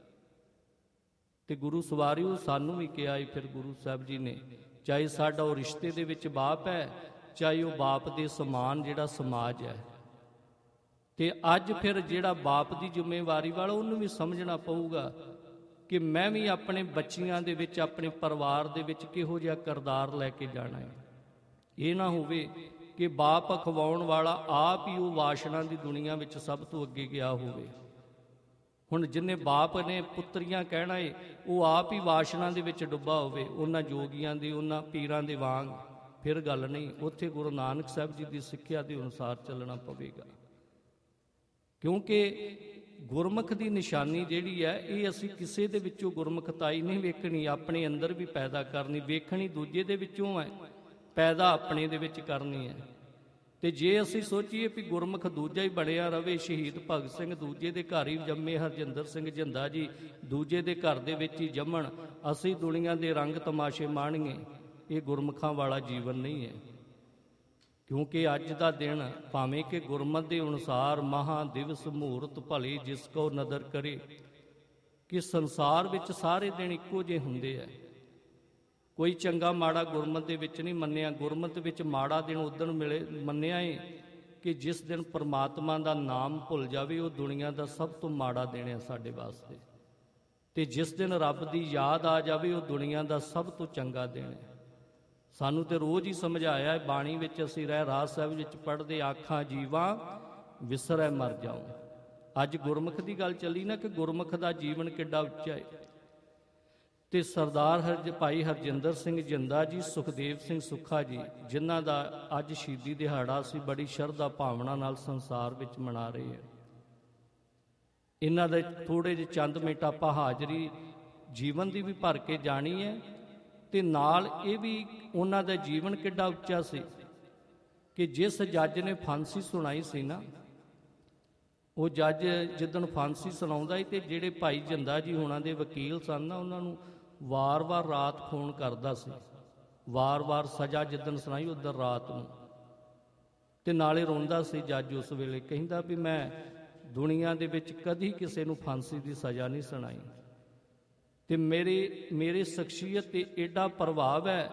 Speaker 1: ਤੇ ਗੁਰੂ ਸਵਾਰਿਓ ਸਾਨੂੰ ਵੀ ਕਿਹਾ ਹੈ ਫਿਰ ਗੁਰੂ ਸਾਹਿਬ ਜੀ ਨੇ, ਚਾਹੇ ਸਾਡਾ ਉਹ ਰਿਸ਼ਤੇ ਦੇ ਵਿੱਚ ਬਾਪ ਹੈ, ਚਾਹੇ ਉਹ ਬਾਪ ਦੇ ਸਮਾਨ ਜਿਹੜਾ ਸਮਾਜ ਹੈ। ਤੇ ਅੱਜ ਫਿਰ ਜਿਹੜਾ ਬਾਪ ਦੀ ਜ਼ਿੰਮੇਵਾਰੀ ਵਾਲਾ, ਉਹਨੂੰ ਵੀ ਸਮਝਣਾ ਪਊਗਾ ਕਿ ਮੈਂ ਵੀ ਆਪਣੇ ਬੱਚੀਆਂ ਦੇ ਵਿੱਚ, ਆਪਣੇ ਪਰਿਵਾਰ ਦੇ ਵਿੱਚ ਕਿਹੋ ਜਿਹਾ ਕਿਰਦਾਰ ਲੈ ਕੇ ਜਾਣਾ ਹੈ। ਇਹ ਨਾ ਹੋਵੇ ਕਿ ਬਾਪ ਅਖਵਾਉਣ ਵਾਲਾ ਆਪ ਹੀ ਉਹ ਵਾਸ਼ਨਾ ਦੀ ਦੁਨੀਆ ਵਿੱਚ ਸਭ ਤੋਂ ਅੱਗੇ ਗਿਆ ਹੋਵੇ। ਹੁਣ ਜਿੰਨੇ ਬਾਪ ਨੇ ਪੁੱਤਰੀਆਂ ਕਹਿਣਾ ਏ, ਉਹ ਆਪ ਹੀ ਵਾਸ਼ਨਾ ਦੇ ਵਿੱਚ ਡੁੱਬਾ ਹੋਵੇ, ਉਹਨਾਂ ਜੋਗੀਆਂ ਦੀ, ਉਹਨਾਂ ਪੀਰਾਂ ਦੇ ਵਾਂਗ, ਫਿਰ ਗੱਲ ਨਹੀਂ। ਉੱਥੇ ਗੁਰੂ ਨਾਨਕ ਸਾਹਿਬ ਜੀ ਦੀ ਸਿੱਖਿਆ ਦੇ ਅਨੁਸਾਰ ਚੱਲਣਾ ਪਵੇਗਾ, ਕਿਉਂਕਿ ਗੁਰਮੁਖ ਦੀ ਨਿਸ਼ਾਨੀ ਜਿਹੜੀ ਹੈ, ਇਹ ਅਸੀਂ ਕਿਸੇ ਦੇ ਵਿੱਚੋਂ ਗੁਰਮੁਖਤਾਈ ਨਹੀਂ ਵੇਖਣੀ, ਆਪਣੇ ਅੰਦਰ ਵੀ ਪੈਦਾ ਕਰਨੀ। ਵੇਖਣੀ ਦੂਜੇ ਦੇ ਵਿੱਚੋਂ ਹੈ, ਪੈਦਾ ਆਪਣੇ ਦੇ ਵਿੱਚ ਕਰਨੀ ਹੈ। ਤੇ ਜੇ ਅਸੀਂ ਸੋਚੀਏ ਵੀ ਗੁਰਮੁਖ ਦੂਜਾ ਹੀ ਬਣਿਆ ਰਵੇ, ਸ਼ਹੀਦ ਭਗਤ ਸਿੰਘ ਦੂਜੇ ਦੇ ਘਰ ਹੀ ਜੰਮੇ, ਹਰਜਿੰਦਰ ਸਿੰਘ ਜਿੰਦਾ ਜੀ ਦੂਜੇ ਦੇ ਘਰ ਦੇ ਵਿੱਚ ਹੀ ਜੰਮਣ, ਅਸੀਂ ਦੁਨੀਆ ਦੇ ਰੰਗ ਤਮਾਸ਼ੇ ਮਾਣੀਏ, ਇਹ ਗੁਰਮੁਖਾਂ ਵਾਲਾ ਜੀਵਨ ਨਹੀਂ ਹੈ। ਕਿਉਂਕਿ ਅੱਜ ਦਾ ਦਿਨ ਭਾਵੇਂ ਕਿ ਗੁਰਮਤਿ ਦੇ ਅਨੁਸਾਰ ਮਹਾ ਦਿਵਸ ਮਹੂਰਤ ਭਲੇ ਜਿਸ ਕੋ ਨਦਰ ਕਰੇ, ਕਿ ਸੰਸਾਰ ਵਿੱਚ ਸਾਰੇ ਦਿਨ ਇੱਕੋ ਜਿਹੇ ਹੁੰਦੇ ਆ। ਕੋਈ ਚੰਗਾ ਮਾੜਾ ਗੁਰਮਤਿ ਦੇ ਵਿੱਚ ਨਹੀਂ ਮੰਨਿਆ। ਗੁਰਮਤਿ ਵਿੱਚ ਮਾੜਾ ਦਿਨ ਉਦਣ ਮੰਨਿਆ ਏ ਕਿ ਜਿਸ ਦਿਨ ਪਰਮਾਤਮਾ ਦਾ ਨਾਮ ਭੁੱਲ ਜਾਵੇ, ਉਹ ਦੁਨੀਆ ਦਾ ਸਭ ਤੋਂ ਮਾੜਾ ਦਿਨ ਹੈ ਸਾਡੇ ਵਾਸਤੇ। ਤੇ ਜਿਸ ਦਿਨ ਰੱਬ ਦੀ ਯਾਦ ਆ ਜਾਵੇ, ਉਹ ਦੁਨੀਆ ਦਾ ਸਭ ਤੋਂ ਚੰਗਾ ਦਿਨ ਹੈ। ਸਾਨੂੰ ਤੇ ਰੋਜ਼ ਹੀ ਸਮਝਾਇਆ ਹੈ ਬਾਣੀ ਵਿੱਚ, ਅਸੀਂ ਰਹਿਰਾਸ ਸਾਹਿਬ ਵਿੱਚ ਪੜ੍ਹਦੇ, ਆਖਾਂ ਜੀਵਾਂ ਵਿਸਰੈ ਮਰ ਜਾਉ। ਅੱਜ ਗੁਰਮੁਖ ਦੀ ਗੱਲ ਚੱਲੀ ਨਾ ਕਿ ਗੁਰਮੁਖ ਦਾ ਜੀਵਨ ਕਿੱਡਾ ਉੱਚਾ ਹੈ। ਤੇ ਸਰਦਾਰ ਭਾਈ ਹਰਜਿੰਦਰ ਸਿੰਘ ਜਿੰਦਾ ਜੀ, ਸੁਖਦੇਵ ਸਿੰਘ ਸੁੱਖਾ ਜੀ, ਜਿਨ੍ਹਾਂ ਦਾ ਅੱਜ ਸ਼ਹੀਦੀ ਦਿਹਾੜਾ ਅਸੀਂ ਬੜੀ ਸ਼ਰਧਾ ਭਾਵਨਾ ਨਾਲ ਸੰਸਾਰ ਵਿੱਚ ਮਨਾ ਰਹੇ ਹਾਂ। ਇਹਨਾਂ ਦੇ ਥੋੜ੍ਹੇ ਜਿਹੇ ਚੰਦ ਮਿੰਟ ਆਪਾਂ ਹਾਜ਼ਰੀ ਜੀਵਨ ਦੀ ਵੀ ਭਰ ਕੇ ਜਾਣੀ ਹੈ, ਤੇ ਨਾਲ ਇਹ ਵੀ ਉਹਨਾਂ ਦਾ ਜੀਵਨ ਕਿੱਡਾ ਉੱਚਾ ਸੀ ਕਿ ਜਿਸ ਜੱਜ ਨੇ ਫਾਂਸੀ ਸੁਣਾਈ ਸੀ ਨਾ, ਉਹ ਜੱਜ ਜਿੱਦਣ ਫਾਂਸੀ ਸੁਣਾਉਂਦਾ ਸੀ ਤੇ ਜਿਹੜੇ ਭਾਈ ਜਿੰਦਾ ਜੀ ਹੋਣਾ ਦੇ ਵਕੀਲ ਸਨ ਨਾ, ਉਹਨਾਂ ਨੂੰ ਵਾਰ-ਵਾਰ ਰਾਤ ਫੋਨ ਕਰਦਾ ਸੀ, ਵਾਰ-ਵਾਰ ਸਜ਼ਾ ਜਿੱਦਣ ਸੁਣਾਈ ਉਦੋਂ ਰਾਤ ਨੂੰ, ਤੇ ਨਾਲੇ ਰੋਂਦਾ ਸੀ ਜੱਜ ਉਸ ਵੇਲੇ, ਕਹਿੰਦਾ ਵੀ ਮੈਂ ਦੁਨੀਆ ਦੇ ਵਿੱਚ ਕਦੀ ਕਿਸੇ ਨੂੰ ਫਾਂਸੀ ਦੀ ਸਜ਼ਾ ਨਹੀਂ ਸੁਣਾਈ, ਤੇ ਮੇਰੇ ਸ਼ਖਸੀਅਤ 'ਤੇ ਐਡਾ ਪ੍ਰਭਾਵ ਹੈ